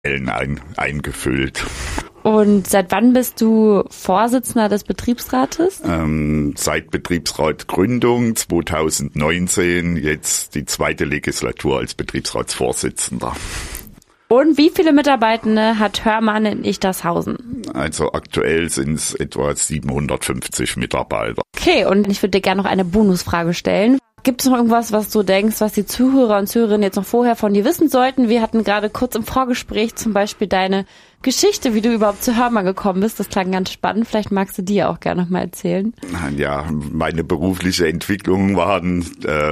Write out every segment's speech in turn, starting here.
eingefüllt. Und seit wann bist du Vorsitzender des Betriebsrates? Seit Betriebsratgründung 2019, jetzt die 2. Legislatur als Betriebsratsvorsitzender. Und wie viele Mitarbeitende hat Hörmann in Ichtershausen? Also aktuell sind es etwa 750 Mitarbeiter. Okay, und ich würde dir gerne noch eine Bonusfrage stellen. Gibt es noch irgendwas, was du denkst, was die Zuhörer und Zuhörerinnen jetzt noch vorher von dir wissen sollten? Wir hatten gerade kurz im Vorgespräch zum Beispiel deine Geschichte, wie du überhaupt zu Hörmann gekommen bist. Das klang ganz spannend. Vielleicht magst du die ja auch gerne noch mal erzählen. Ja, meine berufliche Entwicklung waren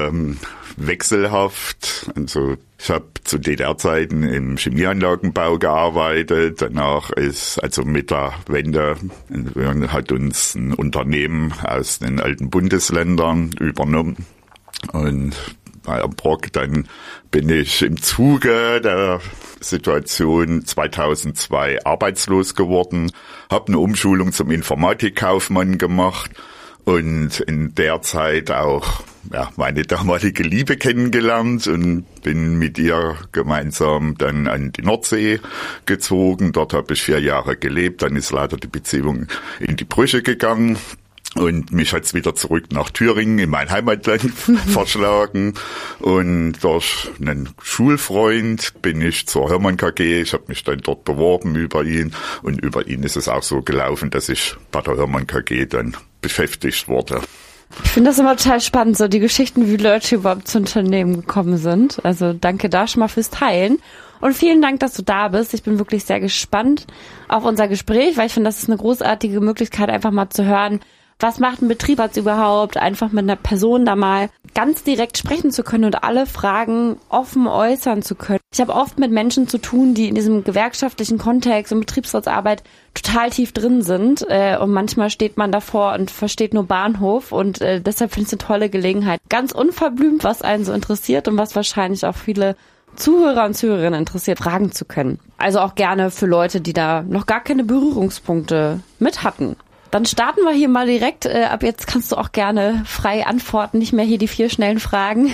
wechselhaft. Also ich habe zu DDR-Zeiten im Chemieanlagenbau gearbeitet. Danach mit der Wende hat uns ein Unternehmen aus den alten Bundesländern übernommen. Und bei Brock, dann bin ich im Zuge der Situation 2002 arbeitslos geworden, habe eine Umschulung zum Informatikkaufmann gemacht und in der Zeit auch meine damalige Liebe kennengelernt und bin mit ihr gemeinsam dann an die Nordsee gezogen. Dort habe ich 4 Jahre gelebt, dann ist leider die Beziehung in die Brüche gegangen. Und mich hat's wieder zurück nach Thüringen in mein Heimatland verschlagen. Und durch einen Schulfreund bin ich zur Hörmann KG. Ich habe mich dann dort beworben über ihn. Und über ihn ist es auch so gelaufen, dass ich bei der Hörmann KG dann beschäftigt wurde. Ich finde das immer total spannend, so die Geschichten, wie Leute überhaupt zu Unternehmen gekommen sind. Also danke da schon mal fürs Teilen. Und vielen Dank, dass du da bist. Ich bin wirklich sehr gespannt auf unser Gespräch, weil ich finde, das ist eine großartige Möglichkeit, einfach mal zu hören, was macht ein Betriebsrat überhaupt? Einfach mit einer Person da mal ganz direkt sprechen zu können und alle Fragen offen äußern zu können. Ich habe oft mit Menschen zu tun, die in diesem gewerkschaftlichen Kontext und Betriebsratsarbeit total tief drin sind. Und manchmal steht man davor und versteht nur Bahnhof. Und deshalb finde ich es eine tolle Gelegenheit. Ganz unverblümt, was einen so interessiert und was wahrscheinlich auch viele Zuhörer und Zuhörerinnen interessiert, fragen zu können. Also auch gerne für Leute, die da noch gar keine Berührungspunkte mit hatten. Dann starten wir hier mal direkt. Ab jetzt kannst du auch gerne frei antworten, nicht mehr hier die 4 schnellen Fragen.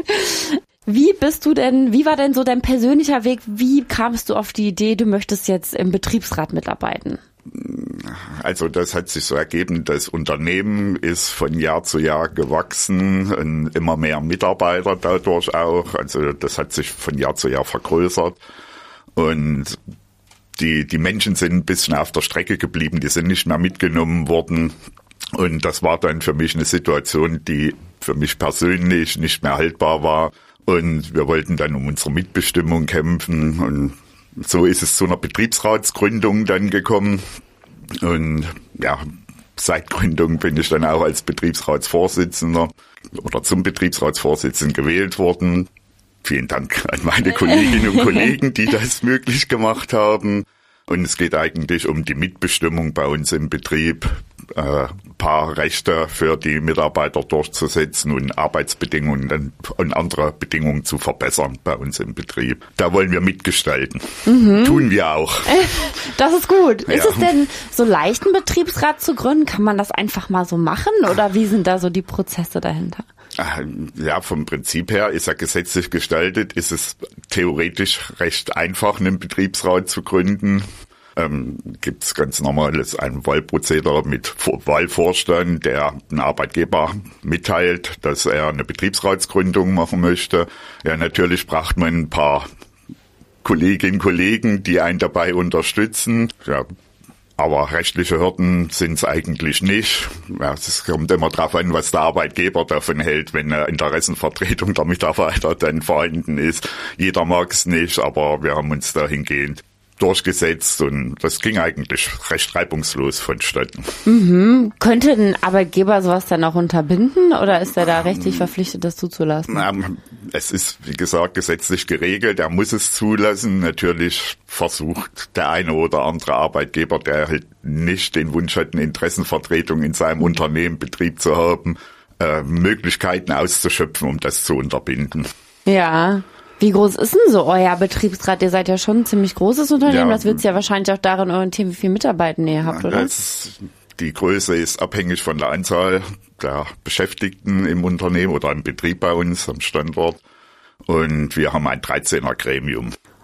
Wie war denn so dein persönlicher Weg? Wie kamst du auf die Idee, du möchtest jetzt im Betriebsrat mitarbeiten? Also das hat sich so ergeben, das Unternehmen ist von Jahr zu Jahr gewachsen und immer mehr Mitarbeiter dadurch auch. Also das hat sich von Jahr zu Jahr vergrößert und die Menschen sind ein bisschen auf der Strecke geblieben, die sind nicht mehr mitgenommen worden. Und das war dann für mich eine Situation, die für mich persönlich nicht mehr haltbar war. Und wir wollten dann um unsere Mitbestimmung kämpfen. Und so ist es zu einer Betriebsratsgründung dann gekommen. Und ja, seit Gründung bin ich dann auch als Betriebsratsvorsitzender oder zum Betriebsratsvorsitzenden gewählt worden. Vielen Dank an meine Kolleginnen und Kollegen, die das möglich gemacht haben. Und es geht eigentlich um die Mitbestimmung bei uns im Betrieb, paar Rechte für die Mitarbeiter durchzusetzen und Arbeitsbedingungen und andere Bedingungen zu verbessern bei uns im Betrieb. Da wollen wir mitgestalten. Tun wir auch. Das ist gut. Ja. Ist es denn so leicht, einen Betriebsrat zu gründen? Kann man das einfach mal so machen oder wie sind da so die Prozesse dahinter? Ja, vom Prinzip her ist er gesetzlich gestaltet, ist es theoretisch recht einfach, einen Betriebsrat zu gründen. Gibt es ganz normales ein Wahlprozedere mit Wahlvorstand, der einen Arbeitgeber mitteilt, dass er eine Betriebsratsgründung machen möchte. Ja, natürlich braucht man ein paar Kolleginnen und Kollegen, die einen dabei unterstützen. Ja, aber rechtliche Hürden sind es eigentlich nicht. Ja, es kommt immer darauf an, was der Arbeitgeber davon hält, wenn eine Interessenvertretung der Mitarbeiter dann vorhanden ist. Jeder mag es nicht, aber wir haben uns dahingehend durchgesetzt und das ging eigentlich recht reibungslos vonstatten. Könnte ein Arbeitgeber sowas dann auch unterbinden oder ist er da rechtlich verpflichtet, das zuzulassen? Es ist, wie gesagt, gesetzlich geregelt. Er muss es zulassen. Natürlich versucht der eine oder andere Arbeitgeber, der halt nicht den Wunsch hat, eine Interessenvertretung in seinem Unternehmen, Betrieb zu haben, Möglichkeiten auszuschöpfen, um das zu unterbinden. Ja. Wie groß ist denn so euer Betriebsrat? Ihr seid ja schon ein ziemlich großes Unternehmen. Ja, das wird sich ja wahrscheinlich auch daran orientieren, wie viele Mitarbeitende ihr habt, oder? Die Größe ist abhängig von der Anzahl der Beschäftigten im Unternehmen oder im Betrieb bei uns am Standort. Und wir haben ein 13er Gremium.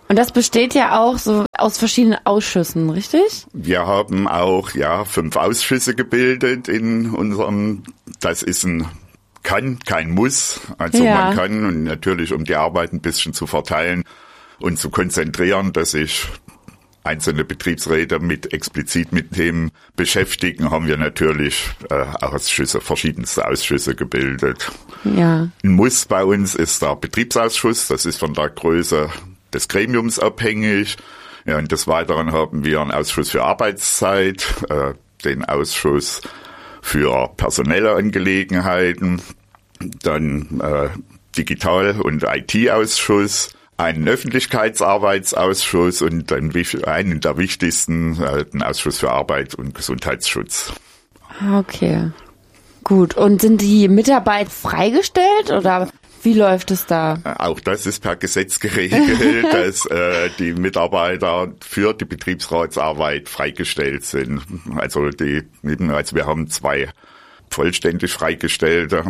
Und das besteht ja auch so aus verschiedenen Ausschüssen, richtig? Wir haben auch 5 Ausschüsse gebildet in unserem, das ist kein Muss. Also man kann, und natürlich um die Arbeit ein bisschen zu verteilen und zu konzentrieren, dass sich einzelne Betriebsräte explizit mit Themen beschäftigen, haben wir natürlich verschiedenste Ausschüsse gebildet. Ja. Ein Muss bei uns ist der Betriebsausschuss, das ist von der Größe des Gremiums abhängig. Ja, und des Weiteren haben wir einen Ausschuss für Arbeitszeit, den Ausschuss für personelle Angelegenheiten, dann Digital- und IT-Ausschuss, einen Öffentlichkeitsarbeitsausschuss und dann einen der wichtigsten, den Ausschuss für Arbeit und Gesundheitsschutz. Okay, gut. Und sind die Mitarbeiter freigestellt oder wie läuft es da? Auch das ist per Gesetz geregelt, dass die Mitarbeiter für die Betriebsratsarbeit freigestellt sind. Also wir haben 2 vollständig Freigestellte.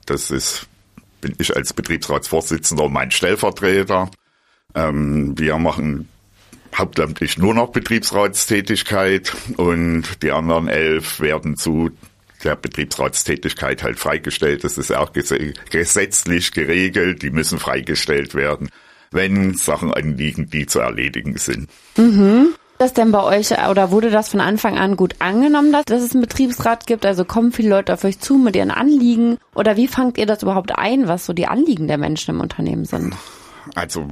Bin ich als Betriebsratsvorsitzender und mein Stellvertreter. Wir machen hauptamtlich nur noch Betriebsratstätigkeit und die anderen 11 werden zu der Betriebsratstätigkeit halt freigestellt. Das ist auch gesetzlich geregelt. Die müssen freigestellt werden, wenn Sachen anliegen, die zu erledigen sind. Mhm. Das denn bei euch, oder wurde das von Anfang an gut angenommen, dass es einen Betriebsrat gibt? Also kommen viele Leute auf euch zu mit ihren Anliegen? Oder wie fangt ihr das überhaupt ein, was so die Anliegen der Menschen im Unternehmen sind? Also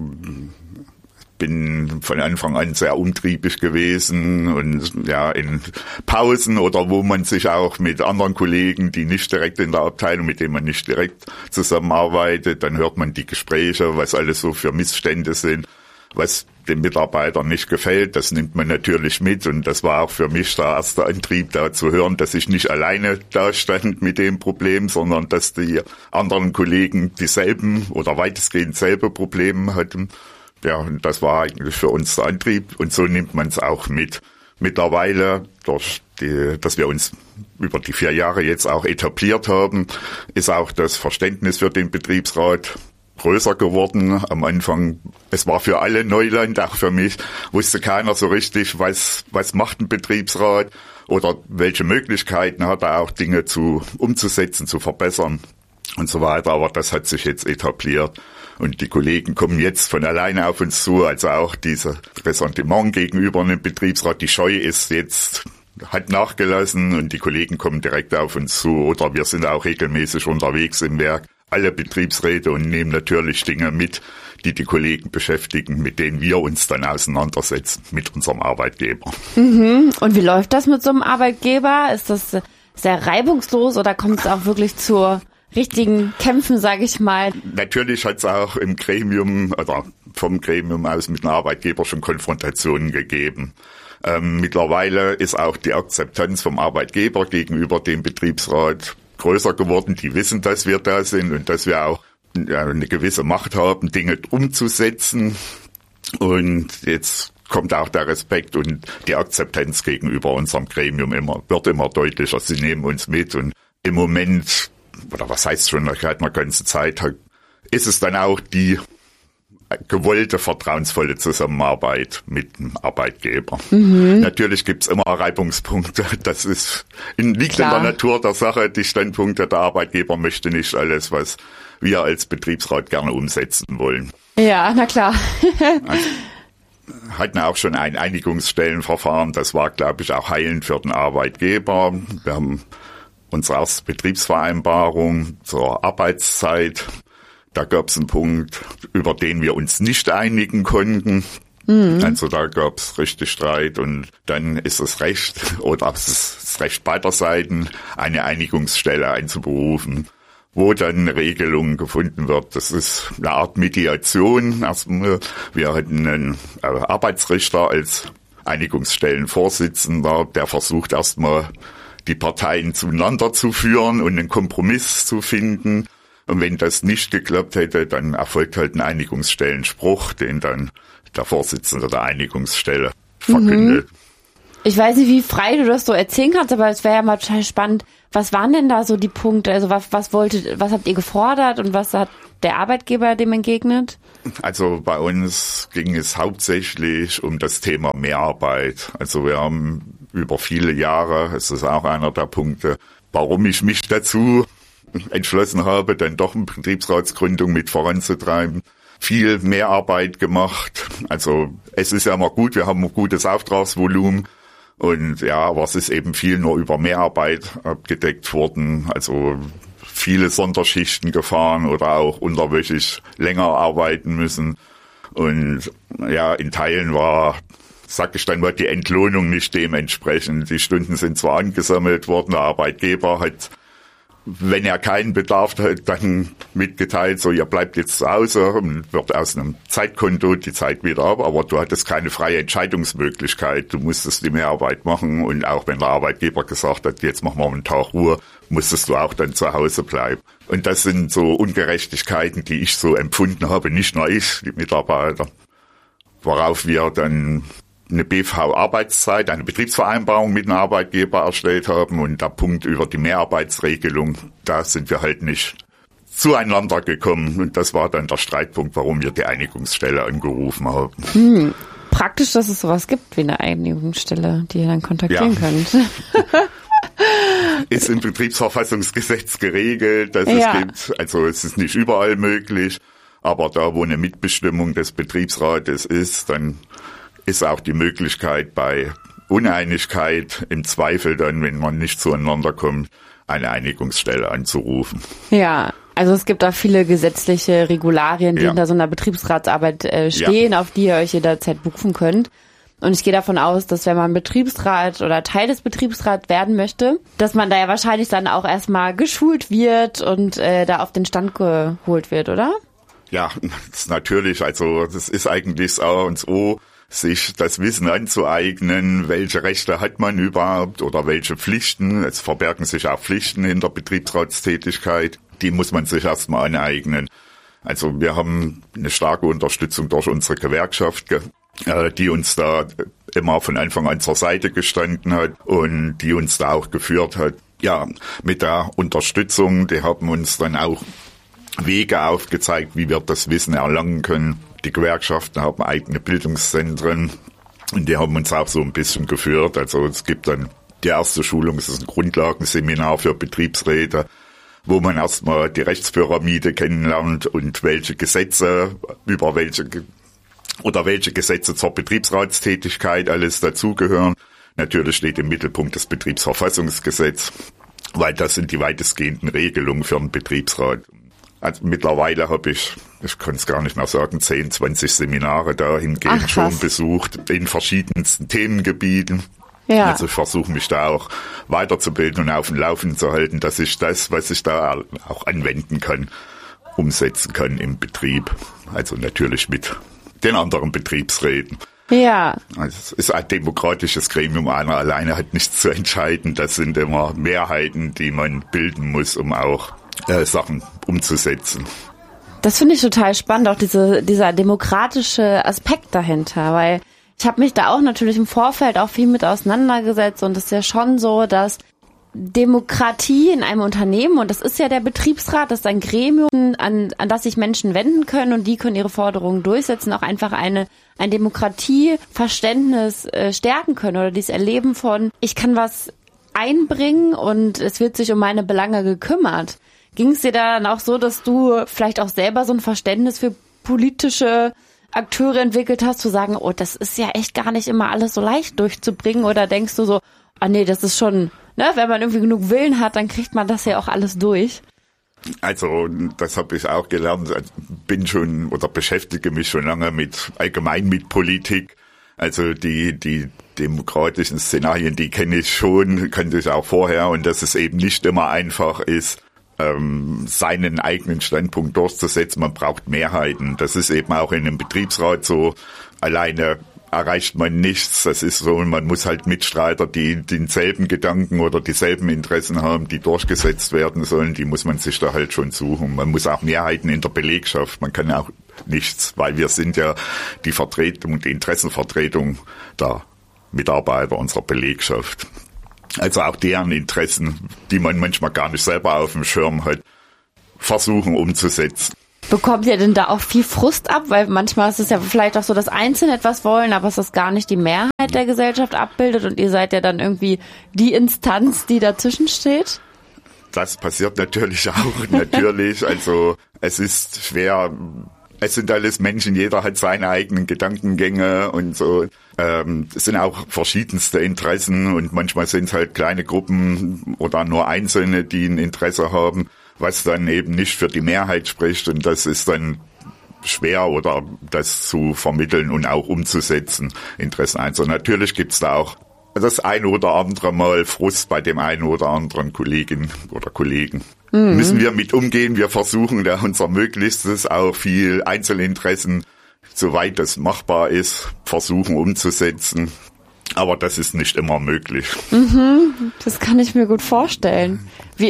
bin von Anfang an sehr umtriebig gewesen und in Pausen oder wo man sich auch mit anderen Kollegen, die nicht direkt in der Abteilung, mit denen man nicht direkt zusammenarbeitet, dann hört man die Gespräche, was alles so für Missstände sind, was den Mitarbeitern nicht gefällt, das nimmt man natürlich mit und das war auch für mich der erste Antrieb, da zu hören, dass ich nicht alleine da stand mit dem Problem, sondern dass die anderen Kollegen dieselben oder weitestgehend selbe Probleme hatten. Ja, und das war eigentlich für uns der Antrieb und so nimmt man es auch mit. Mittlerweile, dass wir uns über die 4 Jahre jetzt auch etabliert haben, ist auch das Verständnis für den Betriebsrat größer geworden. Am Anfang, es war für alle Neuland, auch für mich, wusste keiner so richtig, was macht ein Betriebsrat oder welche Möglichkeiten hat er auch, Dinge umzusetzen, zu verbessern und so weiter. Aber das hat sich jetzt etabliert. Und die Kollegen kommen jetzt von alleine auf uns zu, also auch diese Ressentiment gegenüber einem Betriebsrat, die Scheu hat nachgelassen und die Kollegen kommen direkt auf uns zu oder wir sind auch regelmäßig unterwegs im Werk, alle Betriebsräte und nehmen natürlich Dinge mit, die Kollegen beschäftigen, mit denen wir uns dann auseinandersetzen mit unserem Arbeitgeber. Mhm. Und wie läuft das mit so einem Arbeitgeber? Ist das sehr reibungslos oder kommt es auch wirklich zu richtigen Kämpfen, sage ich mal? Natürlich hat es auch im Gremium oder vom Gremium aus mit dem Arbeitgeber schon Konfrontationen gegeben. Mittlerweile ist auch die Akzeptanz vom Arbeitgeber gegenüber dem Betriebsrat größer geworden. Die wissen, dass wir da sind und dass wir auch eine gewisse Macht haben, Dinge umzusetzen. Und jetzt kommt auch der Respekt und die Akzeptanz gegenüber unserem Gremium wird immer deutlicher. Sie nehmen uns mit und im Moment, oder was heißt schon, seit einer ganzen Zeit, ist es dann auch die gewollte, vertrauensvolle Zusammenarbeit mit dem Arbeitgeber. Mhm. Natürlich gibt's immer Reibungspunkte. Das liegt in der Natur der Sache. Die Standpunkte der Arbeitgeber möchte nicht alles, was wir als Betriebsrat gerne umsetzen wollen. Ja, na klar. Also, hatten auch schon ein Einigungsstellenverfahren. Das war, glaube ich, auch heilend für den Arbeitgeber. Wir haben unsere erste Betriebsvereinbarung zur Arbeitszeit. Da gab es einen Punkt, über den wir uns nicht einigen konnten. Mhm. Also da gab es richtig Streit und dann ist es Recht beider Seiten, eine Einigungsstelle einzuberufen, wo dann eine Regelung gefunden wird. Das ist eine Art Mediation. Erstmal, wir hatten einen Arbeitsrichter als Einigungsstellenvorsitzender, der versucht erstmal die Parteien zueinander zu führen und einen Kompromiss zu finden. Und wenn das nicht geklappt hätte, dann erfolgt halt ein Einigungsstellenspruch, den dann der Vorsitzende der Einigungsstelle verkündet. Ich weiß nicht, wie frei du das so erzählen kannst, aber es wäre ja mal total spannend. Was waren denn da so die Punkte? Also was habt ihr gefordert und was hat der Arbeitgeber dem entgegnet? Also bei uns ging es hauptsächlich um das Thema Mehrarbeit. Also wir haben über viele Jahre, es ist auch einer der Punkte, warum ich mich dazu entschlossen habe, dann doch eine Betriebsratsgründung mit voranzutreiben, viel Mehrarbeit gemacht. Also es ist ja immer gut, wir haben ein gutes Auftragsvolumen. Und ja, aber es ist eben viel nur über Mehrarbeit abgedeckt worden. Also viele Sonderschichten gefahren oder auch unterwöchig länger arbeiten müssen. Und ja, in Teilen sag ich dann mal, die Entlohnung nicht dementsprechend. Die Stunden sind zwar angesammelt worden, der Arbeitgeber hat, wenn er keinen Bedarf hat, dann mitgeteilt, so, ihr bleibt jetzt zu Hause und wird aus einem Zeitkonto die Zeit wieder ab, aber du hattest keine freie Entscheidungsmöglichkeit, du musstest die Mehrarbeit machen und auch wenn der Arbeitgeber gesagt hat, jetzt machen wir einen Tag Ruhe, musstest du auch dann zu Hause bleiben. Und das sind so Ungerechtigkeiten, die ich so empfunden habe, nicht nur ich, die Mitarbeiter, worauf wir dann eine BV-Arbeitszeit, eine Betriebsvereinbarung mit einem Arbeitgeber erstellt haben und der Punkt über die Mehrarbeitsregelung, da sind wir halt nicht zueinander gekommen und das war dann der Streitpunkt, warum wir die Einigungsstelle angerufen haben. Praktisch, dass es sowas gibt wie eine Einigungsstelle, die ihr dann kontaktieren könnt. Ist im Betriebsverfassungsgesetz geregelt, dass es gibt, also es ist nicht überall möglich, aber da, wo eine Mitbestimmung des Betriebsrates ist, dann ist auch die Möglichkeit bei Uneinigkeit im Zweifel dann, wenn man nicht zueinander kommt, eine Einigungsstelle anzurufen. Ja, also es gibt auch viele gesetzliche Regularien, die hinter so einer Betriebsratsarbeit stehen, auf die ihr euch jederzeit berufen könnt. Und ich gehe davon aus, dass wenn man Betriebsrat oder Teil des Betriebsrats werden möchte, dass man da ja wahrscheinlich dann auch erstmal geschult wird und da auf den Stand geholt wird, oder? Ja, das ist natürlich, also das ist eigentlich das A und O, sich das Wissen anzueignen, welche Rechte hat man überhaupt oder welche Pflichten. Es verbergen sich auch Pflichten in der Betriebsratstätigkeit. Die muss man sich erstmal aneignen. Also wir haben eine starke Unterstützung durch unsere Gewerkschaft, die uns da immer von Anfang an zur Seite gestanden hat und die uns da auch geführt hat. Ja, mit der Unterstützung, die haben uns dann auch Wege aufgezeigt, wie wir das Wissen erlangen können. Die Gewerkschaften haben eigene Bildungszentren und die haben uns auch so ein bisschen geführt. Also es gibt dann die erste Schulung, es ist ein Grundlagenseminar für Betriebsräte, wo man erstmal die Rechtspyramide kennenlernt und welche Gesetze welche Gesetze zur Betriebsratstätigkeit alles dazugehören. Natürlich steht im Mittelpunkt das Betriebsverfassungsgesetz, weil das sind die weitestgehenden Regelungen für einen Betriebsrat. Also mittlerweile habe ich kann es gar nicht mehr sagen, 10, 20 Seminare dahingehend schon besucht, in verschiedensten Themengebieten. Ja. Also ich versuche mich da auch weiterzubilden und auf dem Laufenden zu halten, dass ich das, was ich da auch anwenden kann, umsetzen kann im Betrieb. Also natürlich mit den anderen Betriebsräten. Ja. Also es ist ein demokratisches Gremium, einer alleine hat nichts zu entscheiden. Das sind immer Mehrheiten, die man bilden muss, um auch Sachen umzusetzen. Das finde ich total spannend, auch dieser demokratische Aspekt dahinter, weil ich habe mich da auch natürlich im Vorfeld auch viel mit auseinandergesetzt und es ist ja schon so, dass Demokratie in einem Unternehmen, und das ist ja der Betriebsrat, das ist ein Gremium, an das sich Menschen wenden können und die können ihre Forderungen durchsetzen, auch einfach ein Demokratieverständnis stärken können oder dieses Erleben von, ich kann was einbringen und es wird sich um meine Belange gekümmert. Ging es dir dann auch so, dass du vielleicht auch selber so ein Verständnis für politische Akteure entwickelt hast, zu sagen, oh, das ist ja echt gar nicht immer alles so leicht durchzubringen, oder denkst du so, nee, das ist schon, ne, wenn man irgendwie genug Willen hat, dann kriegt man das ja auch alles durch? Also das habe ich auch gelernt, bin schon oder beschäftige mich schon lange allgemein mit Politik. Also die demokratischen Szenarien, die kenne ich schon, kannte ich auch vorher, und dass es eben nicht immer einfach ist, seinen eigenen Standpunkt durchzusetzen. Man braucht Mehrheiten. Das ist eben auch in einem Betriebsrat so. Alleine erreicht man nichts. Das ist so, man muss halt Mitstreiter, die denselben Gedanken oder dieselben Interessen haben, die durchgesetzt werden sollen, die muss man sich da halt schon suchen. Man muss auch Mehrheiten in der Belegschaft. Man kann auch nichts, weil wir sind ja die Vertretung, die Interessenvertretung der Mitarbeiter, unserer Belegschaft. Also auch deren Interessen, die man manchmal gar nicht selber auf dem Schirm hat, versuchen umzusetzen. Bekommt ihr denn da auch viel Frust ab? Weil manchmal ist es ja vielleicht auch so, dass Einzelne etwas wollen, aber es ist gar nicht die Mehrheit der Gesellschaft abbildet und ihr seid ja dann irgendwie die Instanz, die dazwischen steht? Das passiert natürlich auch, natürlich. Also es ist schwer. Es sind alles Menschen, jeder hat seine eigenen Gedankengänge und so. Es sind auch verschiedenste Interessen und manchmal sind es halt kleine Gruppen oder nur Einzelne, die ein Interesse haben, was dann eben nicht für die Mehrheit spricht, und das ist dann schwer, oder das zu vermitteln und auch umzusetzen, Interessen einzelner. Natürlich gibt's da auch das eine oder andere Mal Frust bei dem einen oder anderen Kollegin oder Kollegen. Müssen wir mit umgehen. Wir versuchen da unser Möglichstes, auch viel Einzelinteressen, soweit es machbar ist, versuchen umzusetzen. Aber das ist nicht immer möglich. Das kann ich mir gut vorstellen.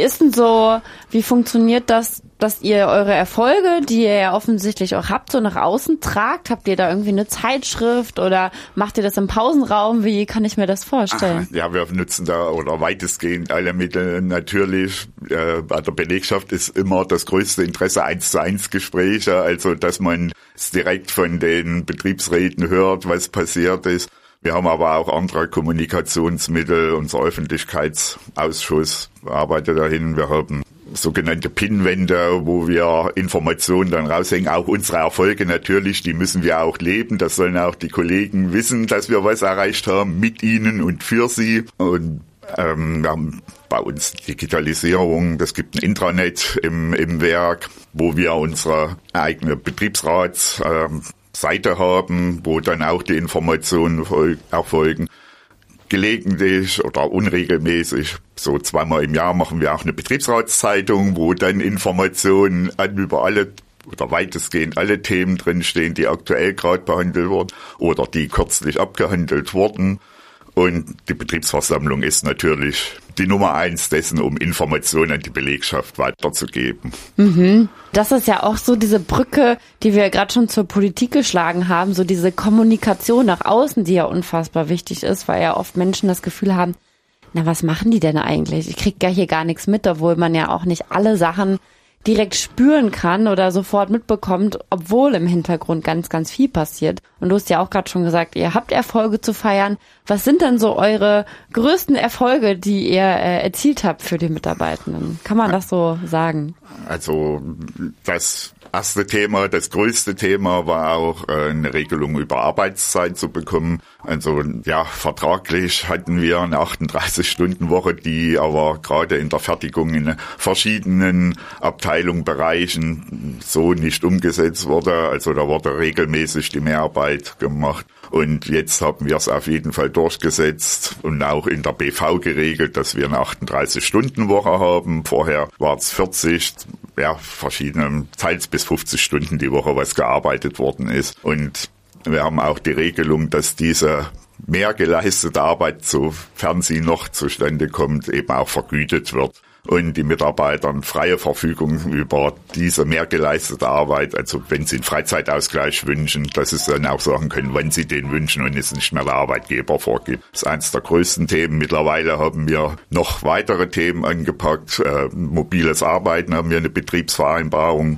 Wie funktioniert das, dass ihr eure Erfolge, die ihr ja offensichtlich auch habt, so nach außen tragt? Habt ihr da irgendwie eine Zeitschrift oder macht ihr das im Pausenraum? Wie kann ich mir das vorstellen? Ja, wir nutzen da oder weitestgehend alle Mittel natürlich. Bei der Belegschaft ist immer das größte Interesse 1:1 Gespräche, also dass man es direkt von den Betriebsräten hört, was passiert ist. Wir haben aber auch andere Kommunikationsmittel. Unser Öffentlichkeitsausschuss arbeitet dahin. Wir haben sogenannte Pinwände, wo wir Informationen dann raushängen. Auch unsere Erfolge natürlich, die müssen wir auch leben. Das sollen auch die Kollegen wissen, dass wir was erreicht haben mit ihnen und für sie. Und wir haben bei uns Digitalisierung. Es gibt ein Intranet im Werk, wo wir unsere eigene Betriebsratsseite haben, wo dann auch die Informationen erfolgen. Gelegentlich oder unregelmäßig, so 2-mal im Jahr, machen wir auch eine Betriebsratszeitung, wo dann Informationen über alle oder weitestgehend alle Themen drinstehen, die aktuell gerade behandelt wurden oder die kürzlich abgehandelt wurden. Und die Betriebsversammlung ist natürlich die Nummer 1 dessen, um Informationen an die Belegschaft weiterzugeben. Das ist ja auch so diese Brücke, die wir gerade schon zur Politik geschlagen haben, so diese Kommunikation nach außen, die ja unfassbar wichtig ist, weil ja oft Menschen das Gefühl haben, na, was machen die denn eigentlich? Ich krieg ja hier gar nichts mit, obwohl man ja auch nicht alle Sachen direkt spüren kann oder sofort mitbekommt, obwohl im Hintergrund ganz, ganz viel passiert. Und du hast ja auch gerade schon gesagt, ihr habt Erfolge zu feiern. Was sind denn so eure größten Erfolge, die ihr erzielt habt für die Mitarbeitenden? Kann man das so sagen? Also das erste Thema, das größte Thema war auch eine Regelung über Arbeitszeit zu bekommen. Also ja, vertraglich hatten wir eine 38-Stunden-Woche, die aber gerade in der Fertigung in verschiedenen Abteilungen, Bereichen so nicht umgesetzt wurde. Also da wurde regelmäßig die Mehrarbeit gemacht. Und jetzt haben wir es auf jeden Fall durchgesetzt und auch in der BV geregelt, dass wir eine 38-Stunden-Woche haben. Vorher war es 40, ja, verschiedene, teils bis 50 Stunden die Woche, was gearbeitet worden ist. Und wir haben auch die Regelung, dass diese mehr geleistete Arbeit, sofern sie noch zustande kommt, eben auch vergütet wird. Und die Mitarbeiter freie Verfügung über diese mehr geleistete Arbeit, also wenn sie einen Freizeitausgleich wünschen, dass sie dann auch sagen können, wann sie den wünschen und es nicht mehr der Arbeitgeber vorgibt. Das ist eines der größten Themen. Mittlerweile haben wir noch weitere Themen angepackt. Mobiles Arbeiten haben wir eine Betriebsvereinbarung.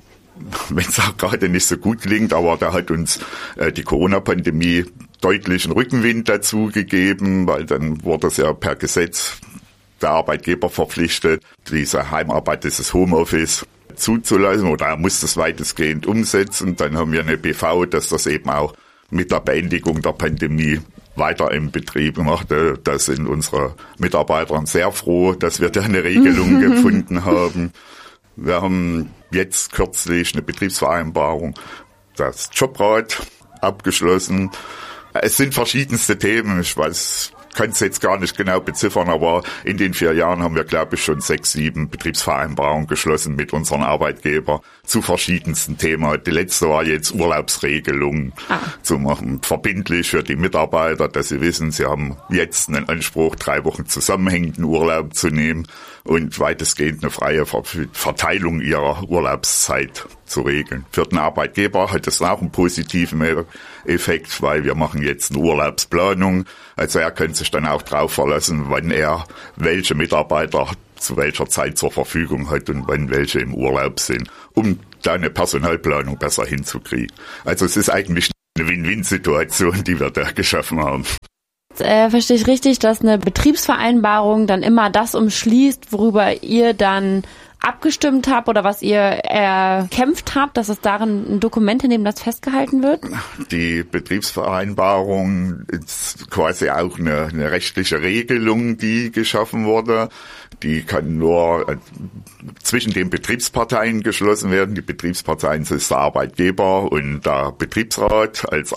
Wenn es auch gerade nicht so gut klingt, aber da hat uns die Corona-Pandemie deutlichen Rückenwind dazu gegeben, weil dann wurde es ja per Gesetz der Arbeitgeber verpflichtet, diese Heimarbeit, dieses Homeoffice zuzulassen, oder er muss das weitestgehend umsetzen. Dann haben wir eine BV, dass das eben auch mit der Beendigung der Pandemie weiter im Betrieb macht. Da sind unsere Mitarbeiter sehr froh, dass wir da eine Regelung gefunden haben. Wir haben jetzt kürzlich eine Betriebsvereinbarung, das Jobrat, abgeschlossen. Es sind verschiedenste Themen, ich kann es jetzt gar nicht genau beziffern, aber in den 4 Jahren haben wir, glaube ich, schon 6, 7 Betriebsvereinbarungen geschlossen mit unseren Arbeitgebern zu verschiedensten Themen. Die letzte war jetzt Urlaubsregelungen zu machen, verbindlich für die Mitarbeiter, dass sie wissen, sie haben jetzt einen Anspruch, 3 Wochen zusammenhängenden Urlaub zu nehmen und weitestgehend eine freie Verteilung ihrer Urlaubszeit zu regeln. Für den Arbeitgeber hat das auch einen positiven Effekt, weil wir machen jetzt eine Urlaubsplanung. Also er kann sich dann auch drauf verlassen, wann er welche Mitarbeiter zu welcher Zeit zur Verfügung hat und wann welche im Urlaub sind, um da eine Personalplanung besser hinzukriegen. Also es ist eigentlich eine Win-Win-Situation, die wir da geschaffen haben. Verstehe ich richtig, dass eine Betriebsvereinbarung dann immer das umschließt, worüber ihr dann abgestimmt habt oder was ihr erkämpft habt, dass es darin ein Dokument, in dem das festgehalten wird? Die Betriebsvereinbarung ist quasi auch eine rechtliche Regelung, die geschaffen wurde. Die kann nur zwischen den Betriebsparteien geschlossen werden. Die Betriebsparteien sind der Arbeitgeber und der Betriebsrat als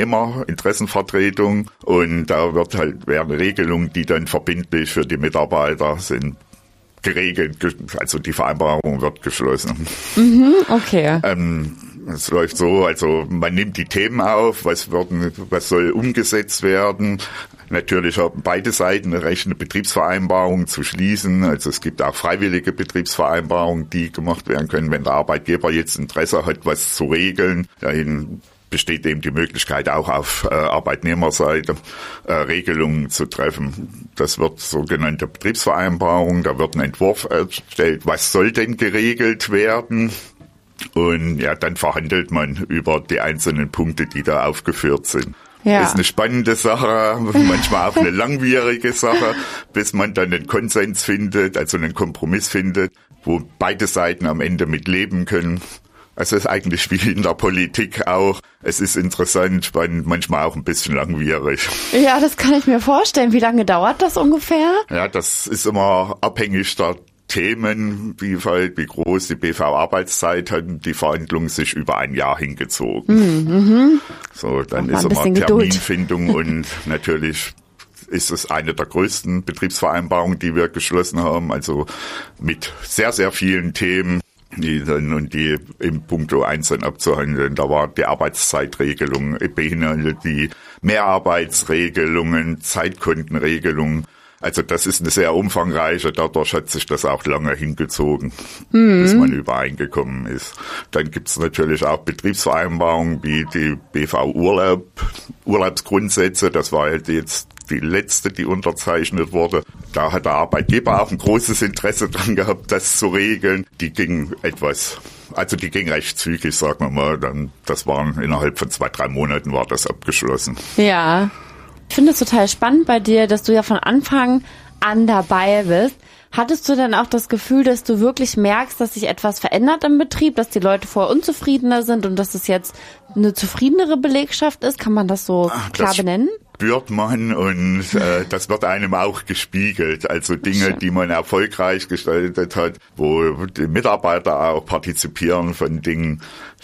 Arbeitnehmerinteressenvertretung. Und da werden Regelungen, die dann verbindlich für die Mitarbeiter sind, geregelt, also die Vereinbarung wird geschlossen. Okay. Es läuft so, also man nimmt die Themen auf, was soll umgesetzt werden. Natürlich haben beide Seiten ein Recht, eine Betriebsvereinbarung zu schließen. Also es gibt auch freiwillige Betriebsvereinbarungen, die gemacht werden können, wenn der Arbeitgeber jetzt Interesse hat, was zu regeln. Dahin besteht eben die Möglichkeit, auch auf Arbeitnehmerseite Regelungen zu treffen. Das wird sogenannte Betriebsvereinbarung, da wird ein Entwurf erstellt, was soll denn geregelt werden? Und ja, dann verhandelt man über die einzelnen Punkte, die da aufgeführt sind. Ja. Ist eine spannende Sache, manchmal auch eine langwierige Sache, bis man dann einen Konsens findet, also einen Kompromiss findet, wo beide Seiten am Ende mit leben können. Also es ist eigentlich wie in der Politik auch. Es ist interessant, spannend, manchmal auch ein bisschen langwierig. Ja, das kann ich mir vorstellen. Wie lange dauert das ungefähr? Ja, das ist immer abhängig der Themen, wie groß die BV-Arbeitszeit hat. Die Verhandlungen sich über ein Jahr hingezogen. So, dann ist immer Terminfindung und natürlich ist es eine der größten Betriebsvereinbarungen, die wir geschlossen haben. Also mit sehr, sehr vielen Themen. Die im Punkto 1 dann abzuhandeln. Da war die Arbeitszeitregelung, beinhaltet die Mehrarbeitsregelungen, Zeitkontenregelungen. Also das ist eine sehr umfangreiche, dadurch hat sich das auch lange hingezogen, bis man übereingekommen ist. Dann gibt es natürlich auch Betriebsvereinbarungen wie die BV-Urlaubsgrundsätze, das war halt jetzt die letzte, die unterzeichnet wurde. Da hat der Arbeitgeber auch ein großes Interesse dran gehabt, das zu regeln. Die ging recht zügig, sagen wir mal. Das waren innerhalb von 2-3 Monaten war das abgeschlossen. Ja. Ich finde es total spannend bei dir, dass du ja von Anfang an dabei bist. Hattest du denn auch das Gefühl, dass du wirklich merkst, dass sich etwas verändert im Betrieb, dass die Leute vorher unzufriedener sind und dass es jetzt eine zufriedenere Belegschaft ist? Kann man das so klar benennen? Spürt man und das wird einem auch gespiegelt. Also Dinge, die man erfolgreich gestaltet hat, wo die Mitarbeiter auch partizipieren von Dingen,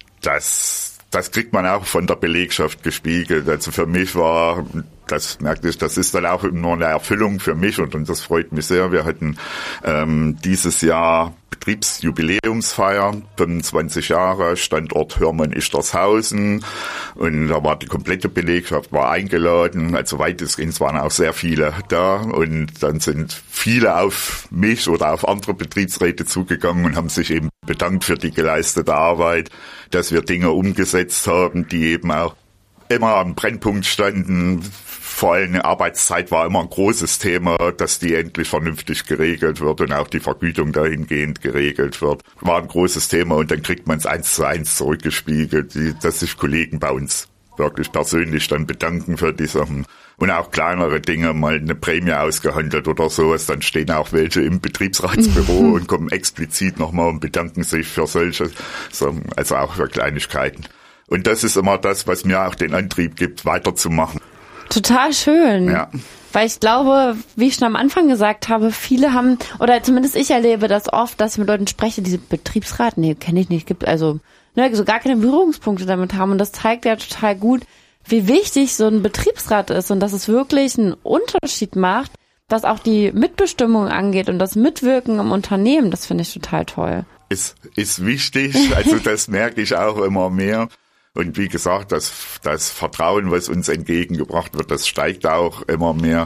das kriegt man auch von der Belegschaft gespiegelt. Also für mich das merkte ich, das ist dann auch nur eine Erfüllung für mich und das freut mich sehr. Wir hatten dieses Jahr Betriebsjubiläumsfeier, 25 Jahre, Standort Hörmann-Ichtershausen und da war die komplette Belegschaft eingeladen, also weitestgehend waren auch sehr viele da und dann sind viele auf mich oder auf andere Betriebsräte zugegangen und haben sich eben bedankt für die geleistete Arbeit, dass wir Dinge umgesetzt haben, die eben auch immer am Brennpunkt standen. Vor allem die Arbeitszeit war immer ein großes Thema, dass die endlich vernünftig geregelt wird und auch die Vergütung dahingehend geregelt wird. War ein großes Thema und dann kriegt man es 1:1 zurückgespiegelt, dass sich Kollegen bei uns wirklich persönlich dann bedanken für die Sachen. Und auch kleinere Dinge, mal eine Prämie ausgehandelt oder sowas, dann stehen auch welche im Betriebsratsbüro und kommen explizit nochmal und bedanken sich für solche Sachen, also auch für Kleinigkeiten. Und das ist immer das, was mir auch den Antrieb gibt, weiterzumachen. Total schön. Ja. Weil ich glaube, wie ich schon am Anfang gesagt habe, viele haben, oder zumindest ich erlebe das oft, dass ich mit Leuten spreche, diese Betriebsrat, kenne ich nicht, gibt so gar keine Berührungspunkte damit haben. Und das zeigt ja total gut, wie wichtig so ein Betriebsrat ist und dass es wirklich einen Unterschied macht, was auch die Mitbestimmung angeht und das Mitwirken im Unternehmen. Das finde ich total toll. Ist wichtig, also das merke ich auch immer mehr. Und wie gesagt, das Vertrauen, was uns entgegengebracht wird, das steigt auch immer mehr.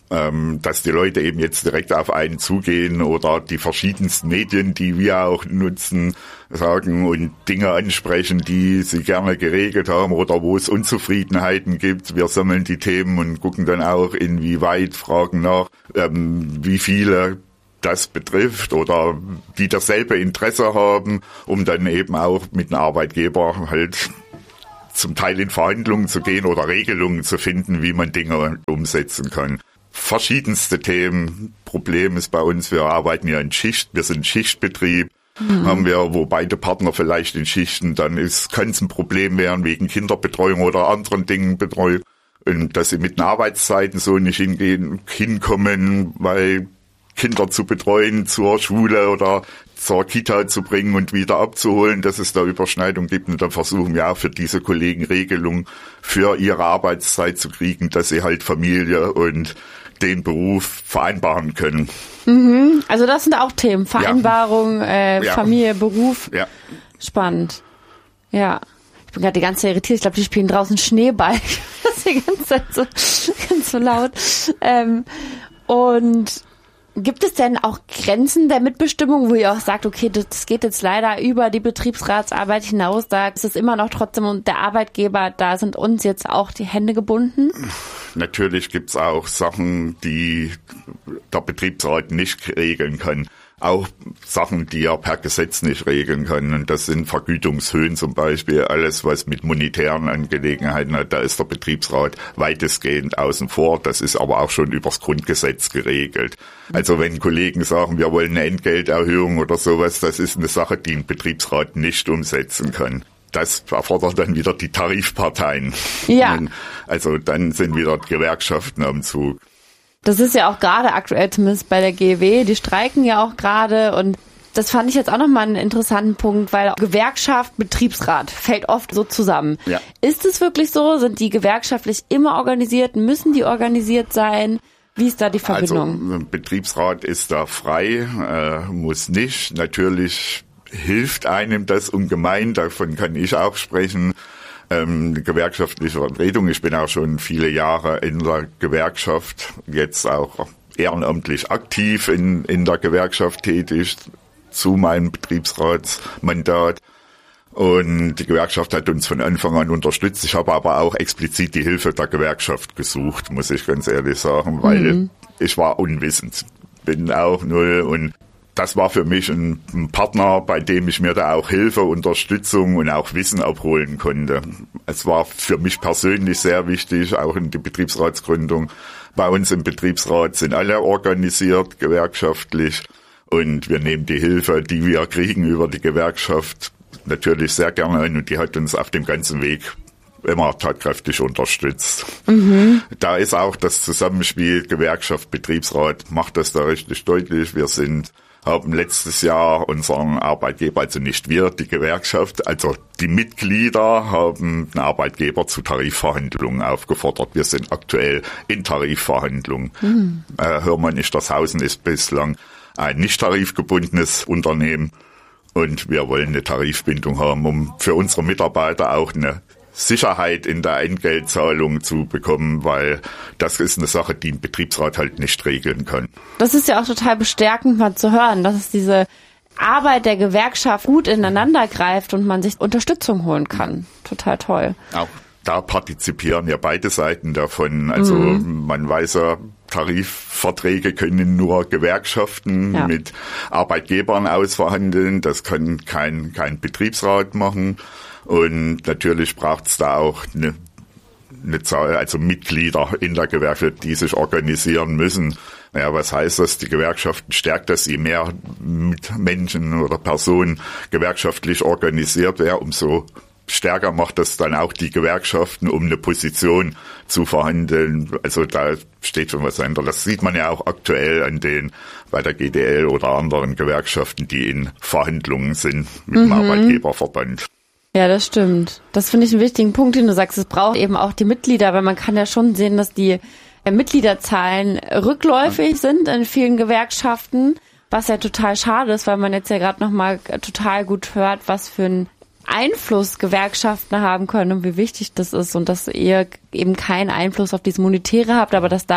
dass die Leute eben jetzt direkt auf einen zugehen oder die verschiedensten Medien, die wir auch nutzen, sagen und Dinge ansprechen, die sie gerne geregelt haben oder wo es Unzufriedenheiten gibt. Wir sammeln die Themen und gucken dann auch, inwieweit, fragen nach, wie viele das betrifft oder die dasselbe Interesse haben, um dann eben auch mit einem Arbeitgeber halt zum Teil in Verhandlungen zu gehen oder Regelungen zu finden, wie man Dinge umsetzen kann. Verschiedenste Themen. Problem ist bei uns, wir arbeiten ja in Schicht, wir sind Schichtbetrieb, haben wir, wo beide Partner vielleicht in Schichten, dann kann es ein Problem werden wegen Kinderbetreuung oder anderen Dingen Betreuung, und dass sie mit den Arbeitszeiten so nicht hinkommen, weil Kinder zu betreuen, zur Schule oder zur Kita zu bringen und wieder abzuholen, dass es da Überschneidung gibt. Und dann versuchen wir auch für diese Kollegen Regelungen für ihre Arbeitszeit zu kriegen, dass sie halt Familie und den Beruf vereinbaren können. Mhm. Also das sind auch Themen. Vereinbarung, Familie, Beruf. Ja. Spannend. Ja. Ich bin gerade die ganze Zeit irritiert. Ich glaube, die spielen draußen Schneeball. Das ist die ganze Zeit ganz so laut. Und gibt es denn auch Grenzen der Mitbestimmung, wo ihr auch sagt, okay, das geht jetzt leider über die Betriebsratsarbeit hinaus, da ist es immer noch trotzdem und der Arbeitgeber, da sind uns jetzt auch die Hände gebunden? Natürlich gibt's auch Sachen, die der Betriebsrat nicht regeln kann. Auch Sachen, die er per Gesetz nicht regeln kann. Und das sind Vergütungshöhen zum Beispiel, alles was mit monetären Angelegenheiten hat. Da ist der Betriebsrat weitestgehend außen vor. Das ist aber auch schon übers Grundgesetz geregelt. Also wenn Kollegen sagen, wir wollen eine Entgelterhöhung oder sowas, das ist eine Sache, die ein Betriebsrat nicht umsetzen kann. Das erfordert dann wieder die Tarifparteien. Ja. Also dann sind wieder Gewerkschaften am Zug. Das ist ja auch gerade aktuell, zumindest bei der GEW, die streiken ja auch gerade, und das fand ich jetzt auch nochmal einen interessanten Punkt, weil Gewerkschaft, Betriebsrat fällt oft so zusammen. Ja. Ist es wirklich so? Sind die gewerkschaftlich immer organisiert? Müssen die organisiert sein? Wie ist da die Verbindung? Also Betriebsrat ist da frei, muss nicht. Natürlich hilft einem das ungemein, davon kann ich auch sprechen. Die gewerkschaftliche Vertretung. Ich bin auch schon viele Jahre in der Gewerkschaft, jetzt auch ehrenamtlich aktiv in der Gewerkschaft tätig, zu meinem Betriebsratsmandat. Und die Gewerkschaft hat uns von Anfang an unterstützt. Ich habe aber auch explizit die Hilfe der Gewerkschaft gesucht, muss ich ganz ehrlich sagen, weil ich war unwissend, bin auch null, und das war für mich ein Partner, bei dem ich mir da auch Hilfe, Unterstützung und auch Wissen abholen konnte. Es war für mich persönlich sehr wichtig, auch in die Betriebsratsgründung. Bei uns im Betriebsrat sind alle organisiert, gewerkschaftlich, und wir nehmen die Hilfe, die wir kriegen über die Gewerkschaft, natürlich sehr gerne an, und die hat uns auf dem ganzen Weg immer tatkräftig unterstützt. Da ist auch das Zusammenspiel Gewerkschaft, Betriebsrat, macht das da richtig deutlich. Wir haben letztes Jahr unseren Arbeitgeber, also nicht wir, die Gewerkschaft, also die Mitglieder haben den Arbeitgeber zu Tarifverhandlungen aufgefordert. Wir sind aktuell in Tarifverhandlungen. Hörmann Ichtershausen ist bislang ein nicht tarifgebundenes Unternehmen, und wir wollen eine Tarifbindung haben, um für unsere Mitarbeiter auch eine Sicherheit in der Entgeltzahlung zu bekommen, weil das ist eine Sache, die ein Betriebsrat halt nicht regeln kann. Das ist ja auch total bestärkend, mal zu hören, dass es diese Arbeit der Gewerkschaft gut ineinander greift und man sich Unterstützung holen kann. Total toll. Auch da partizipieren ja beide Seiten davon. Also man weiß ja, Tarifverträge können nur Gewerkschaften mit Arbeitgebern ausverhandeln. Das kann kein Betriebsrat machen. Und natürlich braucht es da auch eine Zahl, also Mitglieder in der Gewerkschaft, die sich organisieren müssen. Naja, was heißt das? Die Gewerkschaften stärkt das, je mehr Menschen oder Personen gewerkschaftlich organisiert werden, umso stärker macht das dann auch die Gewerkschaften, um eine Position zu verhandeln. Also da steht schon was dahinter. Das sieht man ja auch aktuell bei der GDL oder anderen Gewerkschaften, die in Verhandlungen sind mit dem Arbeitgeberverband. Ja, das stimmt. Das finde ich einen wichtigen Punkt, den du sagst. Es braucht eben auch die Mitglieder, weil man kann ja schon sehen, dass die Mitgliederzahlen rückläufig sind in vielen Gewerkschaften, was ja total schade ist, weil man jetzt ja gerade nochmal total gut hört, was für einen Einfluss Gewerkschaften haben können und wie wichtig das ist, und dass ihr eben keinen Einfluss auf dieses Monetäre habt, aber dass da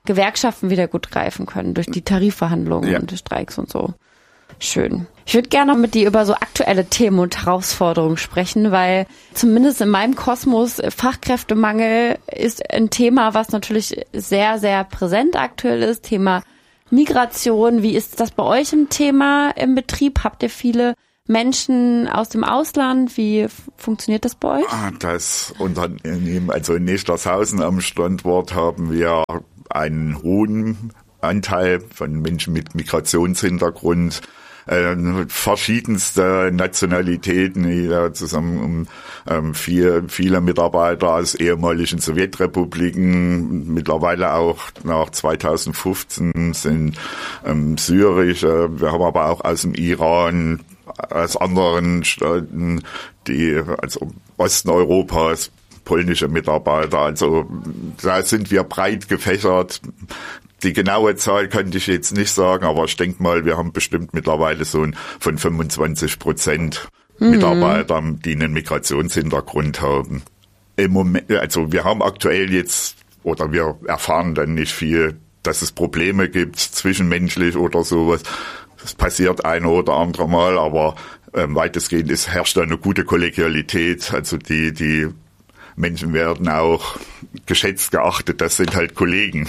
Gewerkschaften wieder gut greifen können durch die Tarifverhandlungen und die Streiks und so. Schön. Ich würde gerne noch mit dir über so aktuelle Themen und Herausforderungen sprechen, weil zumindest in meinem Kosmos Fachkräftemangel ist ein Thema, was natürlich sehr, sehr präsent aktuell ist. Thema Migration. Wie ist das bei euch im Thema im Betrieb? Habt ihr viele Menschen aus dem Ausland? Wie funktioniert das bei euch? Das Unternehmen, also in Nestershausen am Standort, haben wir einen hohen Anteil von Menschen mit Migrationshintergrund, verschiedenste Nationalitäten, hier zusammen viele Mitarbeiter aus ehemaligen Sowjetrepubliken, mittlerweile auch nach 2015 sind syrische, wir haben aber auch aus dem Iran, aus anderen Staaten, also Osten Europas, polnische Mitarbeiter, also da sind wir breit gefächert. Die genaue Zahl könnte ich jetzt nicht sagen, aber ich denke mal, wir haben bestimmt mittlerweile so von 25% Mitarbeiter, die einen Migrationshintergrund haben. Im Moment, also wir haben aktuell jetzt, oder wir erfahren dann nicht viel, dass es Probleme gibt, zwischenmenschlich oder sowas. Das passiert ein oder andere Mal, aber weitestgehend herrscht da eine gute Kollegialität, also die Menschen werden auch geschätzt, geachtet, das sind halt Kollegen,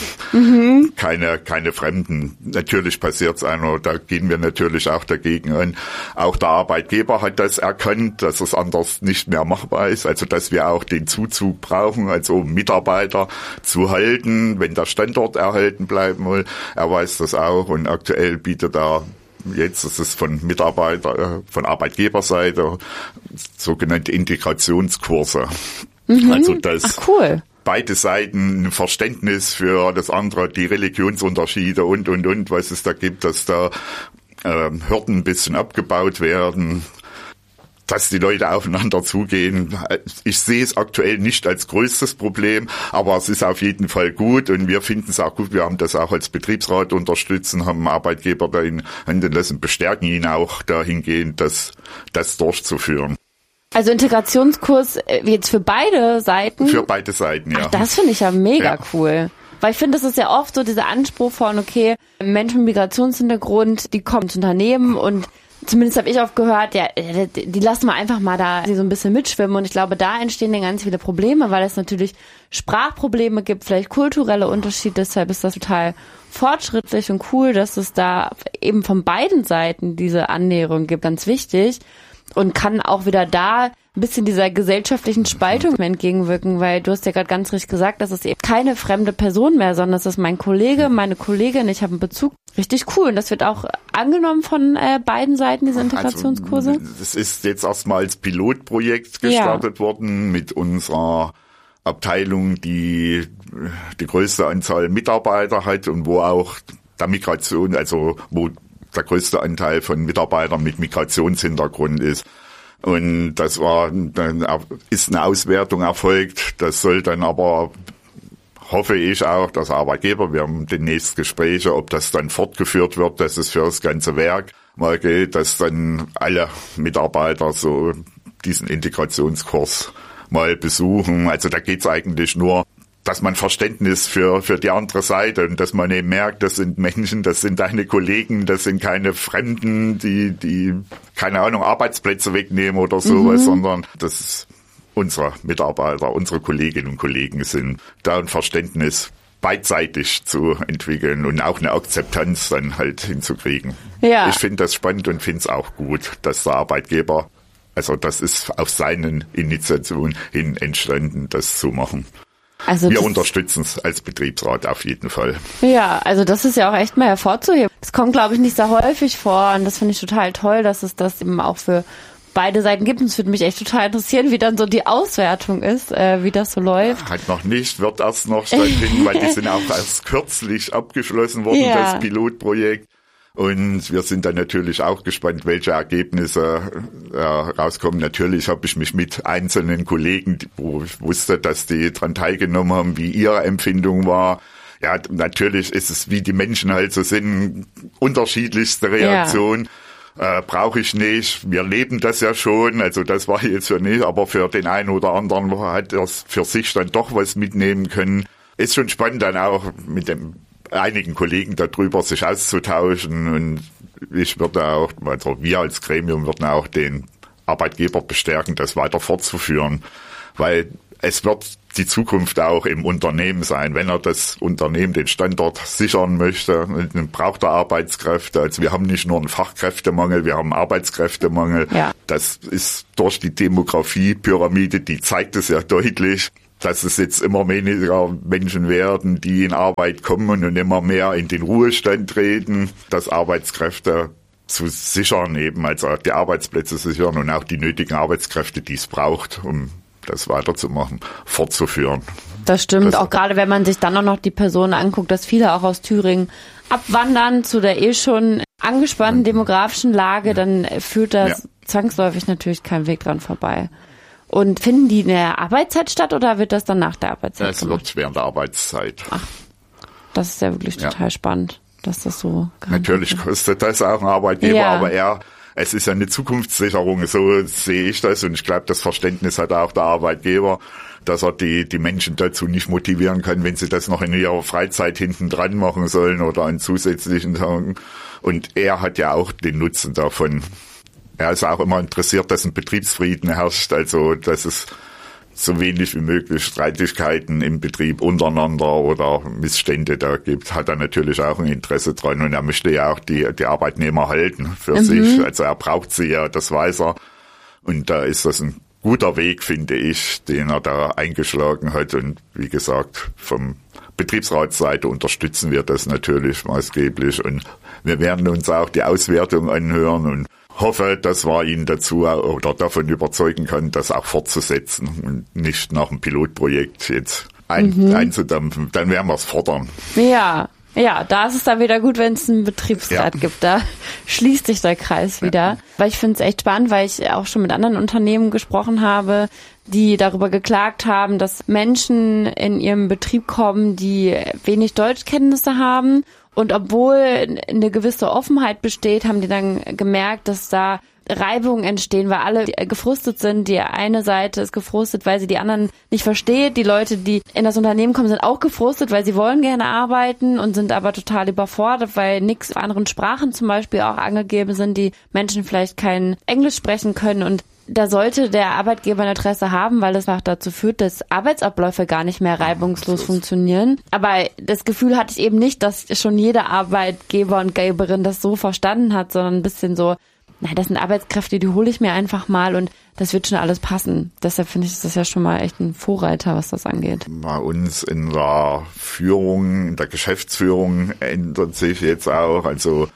keine Fremden. Natürlich passiert's einer, da gehen wir natürlich auch dagegen an. Auch der Arbeitgeber hat das erkannt, dass es anders nicht mehr machbar ist, also dass wir auch den Zuzug brauchen, also um Mitarbeiter zu halten, wenn der Standort erhalten bleiben will. Er weiß das auch und aktuell bietet er jetzt, das ist von Arbeitgeberseite, sogenannte Integrationskurse. Also dass beide Seiten ein Verständnis für das andere, die Religionsunterschiede und, was es da gibt, dass da Hürden ein bisschen abgebaut werden, dass die Leute aufeinander zugehen. Ich sehe es aktuell nicht als größtes Problem, aber es ist auf jeden Fall gut und wir finden es auch gut. Wir haben das auch als Betriebsrat unterstützen, haben einen Arbeitgeber dahin handeln lassen, bestärken ihn auch dahingehend, das durchzuführen. Also Integrationskurs jetzt für beide Seiten? Für beide Seiten, ja. Ach, das finde ich ja mega cool. Weil ich finde, das ist ja oft so dieser Anspruch von, okay, Menschen mit Migrationshintergrund, die kommen ins Unternehmen und zumindest habe ich oft gehört, ja, die lassen wir einfach mal da so ein bisschen mitschwimmen und ich glaube, da entstehen dann ganz viele Probleme, weil es natürlich Sprachprobleme gibt, vielleicht kulturelle Unterschiede, deshalb ist das total fortschrittlich und cool, dass es da eben von beiden Seiten diese Annäherung gibt, ganz wichtig. Und kann auch wieder da ein bisschen dieser gesellschaftlichen Spaltung entgegenwirken, weil du hast ja gerade ganz richtig gesagt, das ist eben keine fremde Person mehr, sondern das ist mein Kollege, meine Kollegin, ich habe einen Bezug. Richtig cool. Und das wird auch angenommen von beiden Seiten, diese Integrationskurse? Also, das ist jetzt erstmal als Pilotprojekt gestartet worden mit unserer Abteilung, die größte Anzahl Mitarbeiter hat und wo auch der Migration, also wo der größte Anteil von Mitarbeitern mit Migrationshintergrund ist. Und dann ist eine Auswertung erfolgt. Das soll dann aber, hoffe ich auch, dass Arbeitgeber, wir haben demnächst Gespräche, ob das dann fortgeführt wird, dass es für das ganze Werk mal gilt, dass dann alle Mitarbeiter so diesen Integrationskurs mal besuchen. Also da geht's eigentlich nur, dass man Verständnis für die andere Seite und dass man eben merkt, das sind Menschen, das sind deine Kollegen, das sind keine Fremden, die keine Ahnung, Arbeitsplätze wegnehmen oder sowas, sondern das ist unsere Mitarbeiter, unsere Kolleginnen und Kollegen sind, da ein Verständnis beidseitig zu entwickeln und auch eine Akzeptanz dann halt hinzukriegen. Ja. Ich finde das spannend und finde es auch gut, dass der Arbeitgeber, also das ist auf seinen Initiativen hin entstanden, das zu machen. Also wir unterstützen es als Betriebsrat auf jeden Fall. Ja, also das ist ja auch echt mal hervorzuheben. Das kommt, glaube ich, nicht sehr häufig vor und das finde ich total toll, dass es das eben auch für beide Seiten gibt. Und es würde mich echt total interessieren, wie dann so die Auswertung ist, wie das so läuft. Halt noch nicht, wird erst noch stattfinden, weil die sind auch erst kürzlich abgeschlossen worden, das Pilotprojekt. Und wir sind dann natürlich auch gespannt, welche Ergebnisse rauskommen. Natürlich habe ich mich mit einzelnen Kollegen, wo ich wusste, dass die dran teilgenommen haben, wie ihre Empfindung war. Ja, natürlich ist es, wie die Menschen halt so sind, unterschiedlichste Reaktionen. Brauche ich nicht. Wir leben das ja schon. Also das war jetzt für nicht, aber für den einen oder anderen hat er für sich dann doch was mitnehmen können. ist schon spannend, dann auch mit einigen Kollegen darüber sich auszutauschen. Und ich würde auch, also wir als Gremium würden auch den Arbeitgeber bestärken, das weiter fortzuführen, weil es wird die Zukunft auch im Unternehmen sein. Wenn er das Unternehmen den Standort sichern möchte, dann braucht er Arbeitskräfte. Also wir haben nicht nur einen Fachkräftemangel, wir haben Arbeitskräftemangel. Ja. Das ist durch die Demografiepyramide, die zeigt es ja deutlich, dass es jetzt immer weniger Menschen werden, die in Arbeit kommen und immer mehr in den Ruhestand treten, dass Arbeitskräfte zu sichern eben, also die Arbeitsplätze sichern und auch die nötigen Arbeitskräfte, die es braucht, um das weiterzumachen, fortzuführen. Das stimmt, auch gerade wenn man sich dann auch noch die Personen anguckt, dass viele auch aus Thüringen abwandern zu der schon angespannten demografischen Lage, dann führt das zwangsläufig natürlich kein Weg dran vorbei. Und finden die in der Arbeitszeit statt oder wird das dann nach der Arbeitszeit gemacht? Es wird während der Arbeitszeit. Ach, das ist ja wirklich total spannend, dass das so... Natürlich kostet das auch ein Arbeitgeber, aber es ist ja eine Zukunftssicherung, so sehe ich das. Und ich glaube, das Verständnis hat auch der Arbeitgeber, dass er die Menschen dazu nicht motivieren kann, wenn sie das noch in ihrer Freizeit hinten dran machen sollen oder an zusätzlichen Tagen. Und er hat ja auch den Nutzen davon. Er ist auch immer interessiert, dass ein Betriebsfrieden herrscht, also dass es so wenig wie möglich Streitigkeiten im Betrieb untereinander oder Missstände da gibt, hat er natürlich auch ein Interesse dran. Und er möchte ja auch die Arbeitnehmer halten für sich. Also er braucht sie ja, das weiß er. Und da ist das ein guter Weg, finde ich, den er da eingeschlagen hat. Und wie gesagt, vom Betriebsratsseite unterstützen wir das natürlich maßgeblich. Und wir werden uns auch die Auswertung anhören und hoffe, dass wir ihn dazu oder davon überzeugen können, das auch fortzusetzen und nicht nach einem Pilotprojekt jetzt einzudampfen. Dann werden wir es fordern. Ja, da ist es dann wieder gut, wenn es einen Betriebsrat gibt. Da schließt sich der Kreis wieder. Weil ich finde es echt spannend, weil ich auch schon mit anderen Unternehmen gesprochen habe, die darüber geklagt haben, dass Menschen in ihrem Betrieb kommen, die wenig Deutschkenntnisse haben. Und obwohl eine gewisse Offenheit besteht, haben die dann gemerkt, dass da Reibungen entstehen, weil alle gefrustet sind. Die eine Seite ist gefrustet, weil sie die anderen nicht versteht. Die Leute, die in das Unternehmen kommen, sind auch gefrustet, weil sie wollen gerne arbeiten und sind aber total überfordert, weil nichts anderen Sprachen zum Beispiel auch angegeben sind, die Menschen vielleicht kein Englisch sprechen können. Und da sollte der Arbeitgeber ein Interesse haben, weil das auch dazu führt, dass Arbeitsabläufe gar nicht mehr reibungslos funktionieren. Aber das Gefühl hatte ich eben nicht, dass schon jeder Arbeitgeber und Geberin das so verstanden hat, sondern ein bisschen so, das sind Arbeitskräfte, die hole ich mir einfach mal und das wird schon alles passen. Deshalb finde ich, ist das ja schon mal echt ein Vorreiter, was das angeht. Bei uns in der Führung, in der Geschäftsführung ändert sich jetzt auch, also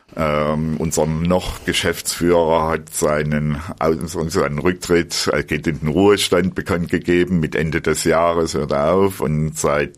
unser noch Geschäftsführer hat seinen Rücktritt, er geht in den Ruhestand bekannt gegeben, mit Ende des Jahres hört er auf und seit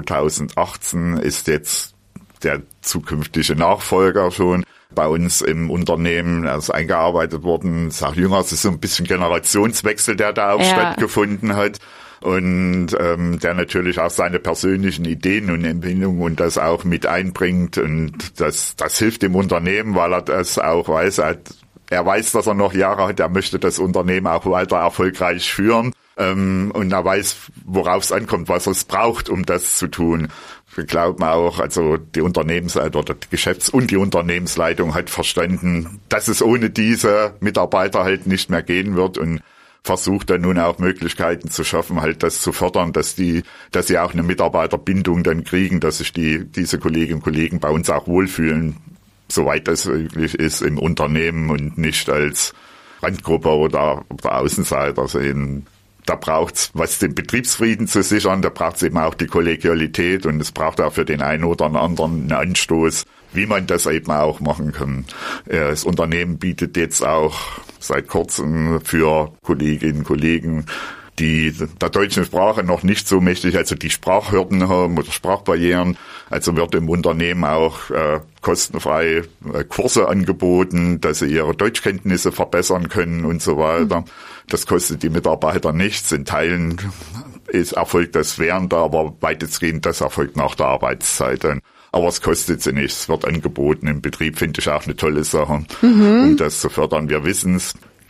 2018 ist jetzt der zukünftige Nachfolger schon bei uns im Unternehmen, er ist eingearbeitet worden, ist auch jünger, es ist so ein bisschen Generationswechsel, der da auch stattgefunden hat. Und der natürlich auch seine persönlichen Ideen und Empfindungen und das auch mit einbringt. Und das hilft dem Unternehmen, weil er das auch weiß. Er weiß, dass er noch Jahre hat, er möchte das Unternehmen auch weiter erfolgreich führen. Und er weiß, worauf es ankommt, was es braucht, um das zu tun. Wir glauben auch, also die Unternehmensleitung oder die die Unternehmensleitung hat verstanden, dass es ohne diese Mitarbeiter halt nicht mehr gehen wird und versucht dann nun auch Möglichkeiten zu schaffen, halt das zu fördern, dass sie auch eine Mitarbeiterbindung dann kriegen, dass sich diese Kolleginnen und Kollegen bei uns auch wohlfühlen, soweit das möglich ist im Unternehmen und nicht als Randgruppe oder Außenseiter sehen. Da braucht's, was den Betriebsfrieden zu sichern, da braucht's eben auch die Kollegialität und es braucht auch für den einen oder anderen einen Anstoß, wie man das eben auch machen kann. Das Unternehmen bietet jetzt auch seit kurzem für Kolleginnen und Kollegen, die der deutschen Sprache noch nicht so mächtig, also die Sprachhürden haben oder Sprachbarrieren, also wird im Unternehmen auch kostenfrei Kurse angeboten, dass sie ihre Deutschkenntnisse verbessern können und so weiter. Das kostet die Mitarbeiter nichts. In Teilen erfolgt das während, aber weitestgehend das erfolgt nach der Arbeitszeit. Aber es kostet sie nichts. Es wird angeboten im Betrieb, finde ich auch eine tolle Sache, um das zu fördern. Wir wissen es.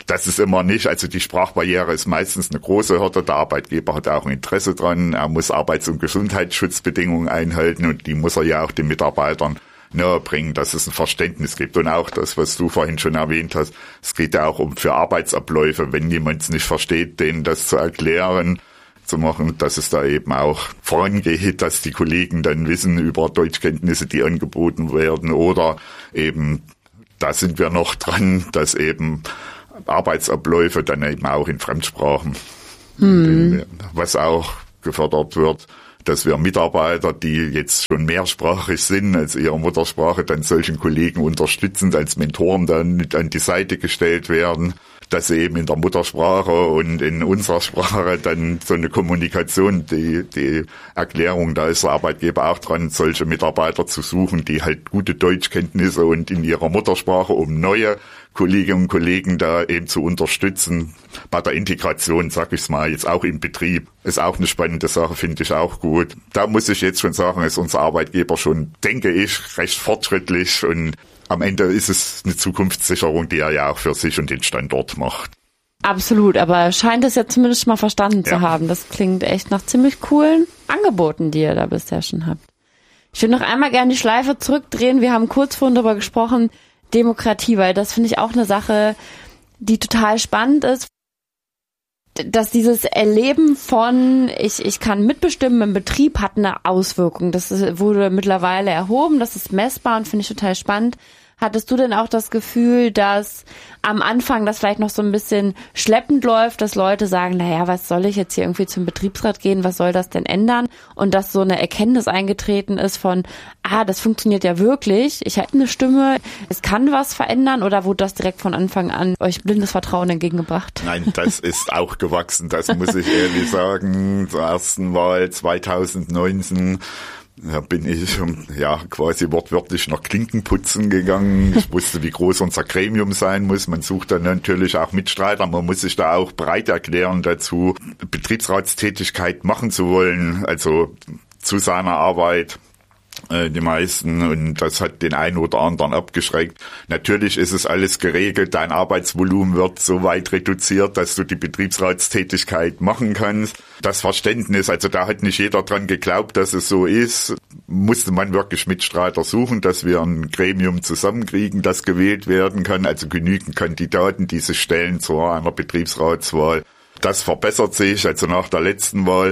Das ist immer nicht, also die Sprachbarriere ist meistens eine große Hürde. Der Arbeitgeber hat auch ein Interesse dran. Er muss Arbeits- und Gesundheitsschutzbedingungen einhalten und die muss er ja auch den Mitarbeitern näher bringen, dass es ein Verständnis gibt. Und auch das, was du vorhin schon erwähnt hast, es geht ja auch für Arbeitsabläufe. Wenn jemand es nicht versteht, denen das zu erklären, zu machen, dass es da eben auch vorangeht, dass die Kollegen dann wissen über Deutschkenntnisse, die angeboten werden, oder eben, da sind wir noch dran, dass eben Arbeitsabläufe dann eben auch in Fremdsprachen, was auch gefördert wird, dass wir Mitarbeiter, die jetzt schon mehrsprachig sind als ihre Muttersprache, dann solchen Kollegen unterstützend als Mentoren dann an die Seite gestellt werden, dass sie eben in der Muttersprache und in unserer Sprache dann so eine Kommunikation, die Erklärung, da ist der Arbeitgeber auch dran, solche Mitarbeiter zu suchen, die halt gute Deutschkenntnisse und in ihrer Muttersprache, um neue Kolleginnen und Kollegen da eben zu unterstützen bei der Integration, sag ich's mal, jetzt auch im Betrieb. Ist auch eine spannende Sache, finde ich auch gut. Da muss ich jetzt schon sagen, ist unser Arbeitgeber schon, denke ich, recht fortschrittlich und am Ende ist es eine Zukunftssicherung, die er ja auch für sich und den Standort macht. Absolut, aber scheint es ja zumindest mal verstanden zu haben. Das klingt echt nach ziemlich coolen Angeboten, die ihr da bisher schon habt. Ich würde noch einmal gerne die Schleife zurückdrehen. Wir haben kurz vorhin darüber gesprochen, Demokratie, weil das finde ich auch eine Sache, die total spannend ist, dass dieses Erleben von ich kann mitbestimmen im Betrieb hat eine Auswirkung. Das wurde mittlerweile erhoben, das ist messbar und finde ich total spannend. Hattest du denn auch das Gefühl, dass am Anfang das vielleicht noch so ein bisschen schleppend läuft, dass Leute sagen, naja, was soll ich jetzt hier irgendwie zum Betriebsrat gehen, was soll das denn ändern? Und dass so eine Erkenntnis eingetreten ist von, das funktioniert ja wirklich, ich habe eine Stimme, es kann was verändern, oder wurde das direkt von Anfang an euch blindes Vertrauen entgegengebracht? Nein, das ist auch gewachsen, das muss ich ehrlich sagen. Zur ersten Wahl 2019 da bin ich quasi wortwörtlich nach Klinkenputzen gegangen. Ich wusste, wie groß unser Gremium sein muss. Man sucht dann natürlich auch Mitstreiter. Man muss sich da auch bereit erklären dazu, Betriebsratstätigkeit machen zu wollen, also zu seiner Arbeit. Die meisten, und das hat den einen oder anderen abgeschreckt. Natürlich ist es alles geregelt, dein Arbeitsvolumen wird so weit reduziert, dass du die Betriebsratstätigkeit machen kannst. Das Verständnis, also da hat nicht jeder dran geglaubt, dass es so ist, musste man wirklich Mitstreiter suchen, dass wir ein Gremium zusammenkriegen, das gewählt werden kann, also genügend Kandidaten, die sich stellen zu einer Betriebsratswahl. Das verbessert sich, also nach der letzten Wahl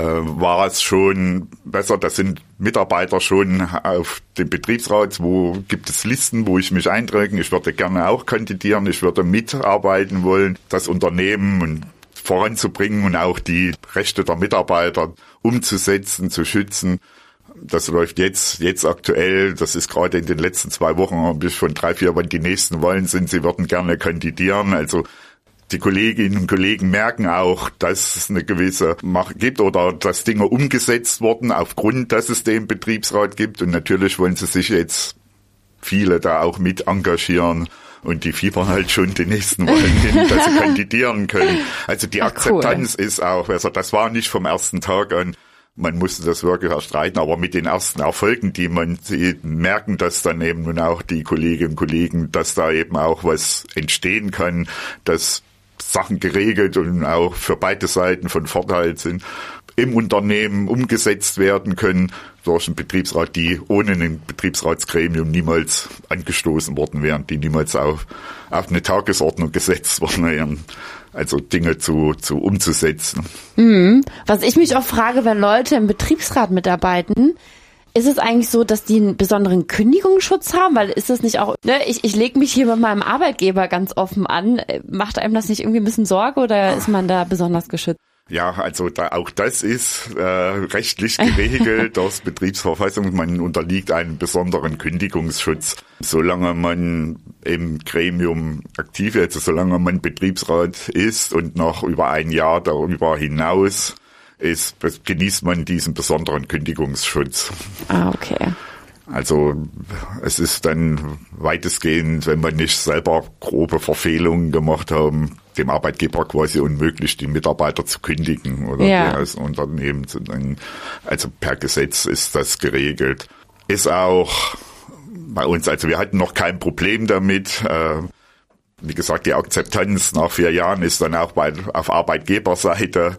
war es schon besser, das sind Mitarbeiter schon auf dem Betriebsrat, wo gibt es Listen, wo ich mich eintrage. Ich würde gerne auch kandidieren, ich würde mitarbeiten wollen, das Unternehmen voranzubringen und auch die Rechte der Mitarbeiter umzusetzen, zu schützen. Das läuft jetzt aktuell, das ist gerade in den letzten 2 Wochen, bis von 3-4, wann die nächsten Wahlen sind, sie würden gerne kandidieren, also die Kolleginnen und Kollegen merken auch, dass es eine gewisse Macht gibt oder dass Dinge umgesetzt wurden aufgrund, dass es den Betriebsrat gibt. Und natürlich wollen sie sich jetzt viele da auch mit engagieren. Und die fiebern halt schon die nächsten Wahlen hin, dass sie kandidieren können. Also die Akzeptanz ist auch besser. Das war nicht vom ersten Tag an. Man musste das wirklich erstreiten, aber mit den ersten Erfolgen, die man sieht, merken das dann eben nun auch die Kolleginnen und Kollegen, dass da eben auch was entstehen kann, dass Sachen geregelt und auch für beide Seiten von Vorteil sind, im Unternehmen umgesetzt werden können durch einen Betriebsrat, die ohne ein Betriebsratsgremium niemals angestoßen worden wären, die niemals auf eine Tagesordnung gesetzt worden wären, also Dinge umzusetzen. Was ich mich auch frage, wenn Leute im Betriebsrat mitarbeiten, ist es eigentlich so, dass die einen besonderen Kündigungsschutz haben? Weil ist das nicht auch, ich lege mich hier mit meinem Arbeitgeber ganz offen an. Macht einem das nicht irgendwie ein bisschen Sorge oder ist man da besonders geschützt? Ja, also auch das ist rechtlich geregelt aus Betriebsverfassung. Man unterliegt einem besonderen Kündigungsschutz. Solange man im Gremium aktiv ist, also solange man Betriebsrat ist und noch über ein Jahr darüber hinaus genießt man diesen besonderen Kündigungsschutz. Okay. Also es ist dann weitestgehend, wenn man nicht selber grobe Verfehlungen gemacht haben, dem Arbeitgeber quasi unmöglich, die Mitarbeiter zu kündigen oder als Unternehmen zu nennen. Also per Gesetz ist das geregelt. Ist auch bei uns, also wir hatten noch kein Problem damit. Wie gesagt, die Akzeptanz nach 4 Jahren ist dann auch auf Arbeitgeberseite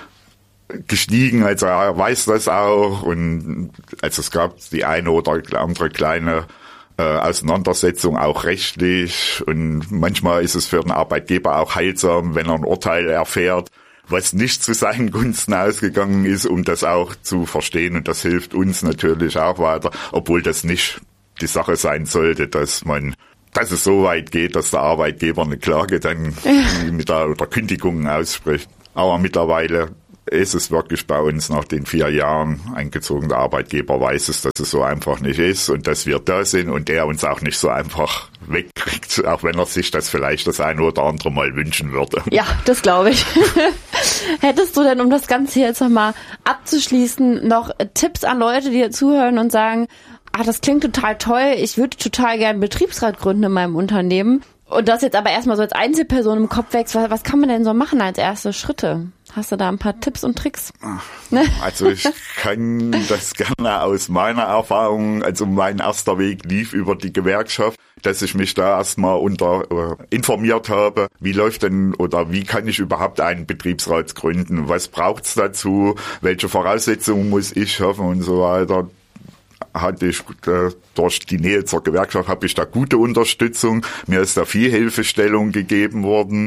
gestiegen. Also er weiß das auch. Und also es gab die eine oder andere kleine Auseinandersetzung auch rechtlich. Und manchmal ist es für den Arbeitgeber auch heilsam, wenn er ein Urteil erfährt, was nicht zu seinen Gunsten ausgegangen ist, um das auch zu verstehen. Und das hilft uns natürlich auch weiter, obwohl das nicht die Sache sein sollte, dass es so weit geht, dass der Arbeitgeber eine Klage dann mit der Kündigung ausspricht. Aber mittlerweile ist es wirklich bei uns nach den 4 Jahren eingezogen. Der Arbeitgeber weiß es, dass es so einfach nicht ist und dass wir da sind und er uns auch nicht so einfach wegkriegt, auch wenn er sich das vielleicht das eine oder andere Mal wünschen würde. Ja, das glaube ich. Hättest du denn, um das Ganze jetzt nochmal abzuschließen, noch Tipps an Leute, die hier zuhören und sagen, das klingt total toll, ich würde total gerne einen Betriebsrat gründen in meinem Unternehmen und das jetzt aber erstmal so als Einzelperson im Kopf wächst, was kann man denn so machen als erste Schritte? Hast du da ein paar Tipps und Tricks? Also ich kann das gerne aus meiner Erfahrung, also mein erster Weg lief über die Gewerkschaft, dass ich mich da erstmal informiert habe, wie läuft denn oder wie kann ich überhaupt einen Betriebsrat gründen, was braucht's dazu, welche Voraussetzungen muss ich schaffen und so weiter. Hatte ich durch die Nähe zur Gewerkschaft habe ich da gute Unterstützung. Mir ist da viel Hilfestellung gegeben worden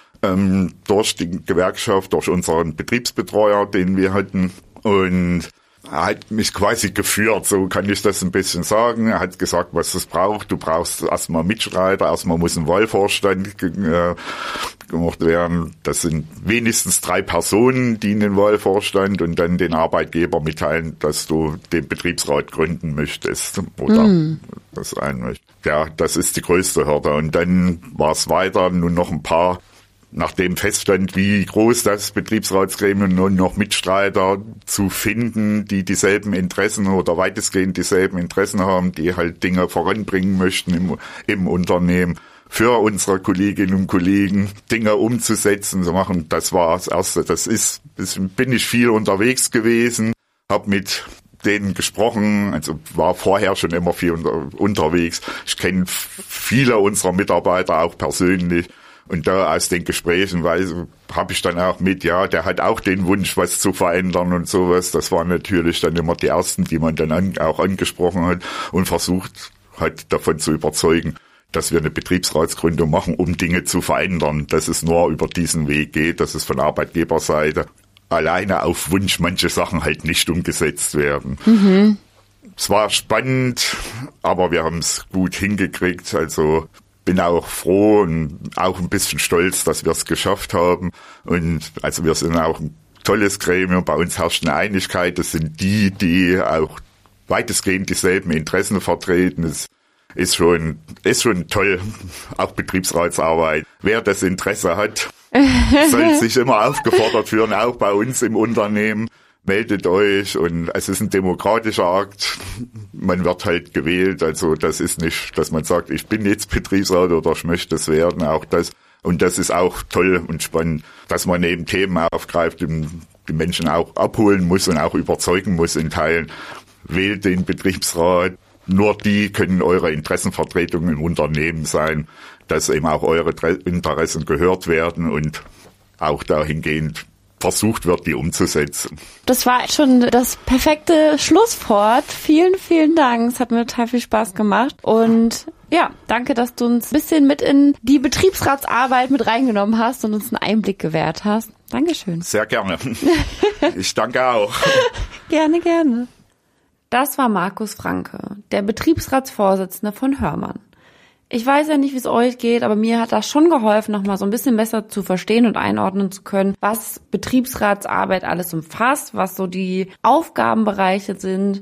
durch die Gewerkschaft, durch unseren Betriebsbetreuer, den wir hatten. Und er hat mich quasi geführt, so kann ich das ein bisschen sagen. Er hat gesagt, was es braucht. Du brauchst erstmal Mitstreiter, erstmal muss ein Wahlvorstand gemacht werden. Das sind wenigstens 3 Personen, die in den Wahlvorstand und dann den Arbeitgeber mitteilen, dass du den Betriebsrat gründen möchtest oder das ein möchtest. Ja, das ist die größte Hürde. Und dann war es weiter, nur noch ein paar. Nachdem feststand, wie groß das Betriebsratsgremium und noch Mitstreiter zu finden, die dieselben Interessen oder weitestgehend dieselben Interessen haben, die halt Dinge voranbringen möchten im Unternehmen, für unsere Kolleginnen und Kollegen Dinge umzusetzen, zu machen. Das war das Erste. Bin ich viel unterwegs gewesen, habe mit denen gesprochen, also war vorher schon immer viel unterwegs. Ich kenne viele unserer Mitarbeiter auch persönlich. Und da aus den Gesprächen habe ich dann auch der hat auch den Wunsch, was zu verändern und sowas. Das waren natürlich dann immer die Ersten, die man dann auch angesprochen hat und versucht hat, davon zu überzeugen, dass wir eine Betriebsratsgründung machen, um Dinge zu verändern. Dass es nur über diesen Weg geht, dass es von Arbeitgeberseite alleine auf Wunsch manche Sachen halt nicht umgesetzt werden. Mhm. Es war spannend, aber wir haben es gut hingekriegt, also bin auch froh und auch ein bisschen stolz, dass wir es geschafft haben. Und also wir sind auch ein tolles Gremium. Bei uns herrscht eine Einigkeit. Das sind die auch weitestgehend dieselben Interessen vertreten. Es ist schon toll, auch Betriebsratsarbeit. Wer das Interesse hat, soll sich immer aufgefordert fühlen, auch bei uns im Unternehmen. Meldet euch und es ist ein demokratischer Akt. Man wird halt gewählt. Also das ist nicht, dass man sagt, ich bin jetzt Betriebsrat oder ich möchte es werden. Auch das. Und das ist auch toll und spannend, dass man eben Themen aufgreift, die Menschen auch abholen muss und auch überzeugen muss in Teilen. Wählt den Betriebsrat. Nur die können eure Interessenvertretung im Unternehmen sein, dass eben auch eure Interessen gehört werden und auch dahingehend versucht wird, die umzusetzen. Das war schon das perfekte Schlusswort. Vielen, vielen Dank. Es hat mir total viel Spaß gemacht. Und ja, danke, dass du uns ein bisschen mit in die Betriebsratsarbeit mit reingenommen hast und uns einen Einblick gewährt hast. Dankeschön. Sehr gerne. Ich danke auch. Gerne, gerne. Das war Markus Franke, der Betriebsratsvorsitzende von Hörmann. Ich weiß ja nicht, wie es euch geht, aber mir hat das schon geholfen, nochmal so ein bisschen besser zu verstehen und einordnen zu können, was Betriebsratsarbeit alles umfasst, was so die Aufgabenbereiche sind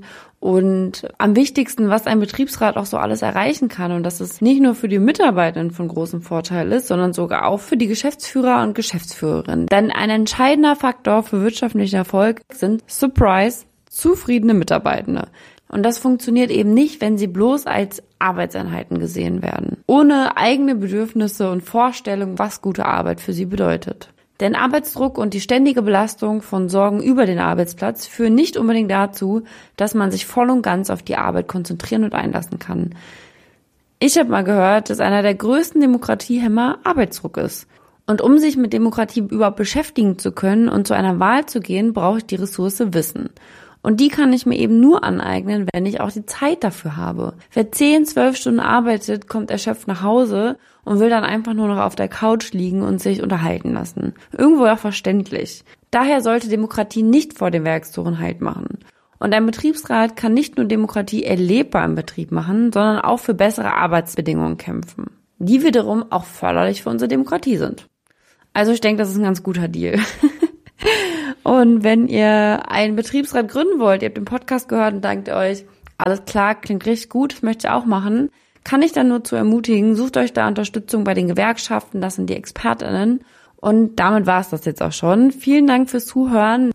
und am wichtigsten, was ein Betriebsrat auch so alles erreichen kann und dass es nicht nur für die Mitarbeitenden von großem Vorteil ist, sondern sogar auch für die Geschäftsführer und Geschäftsführerinnen. Denn ein entscheidender Faktor für wirtschaftlichen Erfolg sind, Surprise, zufriedene Mitarbeitende. Und das funktioniert eben nicht, wenn sie bloß als Arbeitseinheiten gesehen werden, ohne eigene Bedürfnisse und Vorstellungen, was gute Arbeit für sie bedeutet. Denn Arbeitsdruck und die ständige Belastung von Sorgen über den Arbeitsplatz führen nicht unbedingt dazu, dass man sich voll und ganz auf die Arbeit konzentrieren und einlassen kann. Ich habe mal gehört, dass einer der größten Demokratiehemmer Arbeitsdruck ist. Und um sich mit Demokratie überhaupt beschäftigen zu können und zu einer Wahl zu gehen, brauche ich die Ressource Wissen. Und die kann ich mir eben nur aneignen, wenn ich auch die Zeit dafür habe. Wer 10, 12 Stunden arbeitet, kommt erschöpft nach Hause und will dann einfach nur noch auf der Couch liegen und sich unterhalten lassen. Irgendwo auch verständlich. Daher sollte Demokratie nicht vor den Werkstoren Halt machen. Und ein Betriebsrat kann nicht nur Demokratie erlebbar im Betrieb machen, sondern auch für bessere Arbeitsbedingungen kämpfen, die wiederum auch förderlich für unsere Demokratie sind. Also ich denke, das ist ein ganz guter Deal. Und wenn ihr einen Betriebsrat gründen wollt, ihr habt den Podcast gehört und denkt euch, alles klar, klingt richtig gut, das möchte ich auch machen, kann ich dann nur zu ermutigen, sucht euch da Unterstützung bei den Gewerkschaften, das sind die ExpertInnen. Und damit war es das jetzt auch schon. Vielen Dank fürs Zuhören.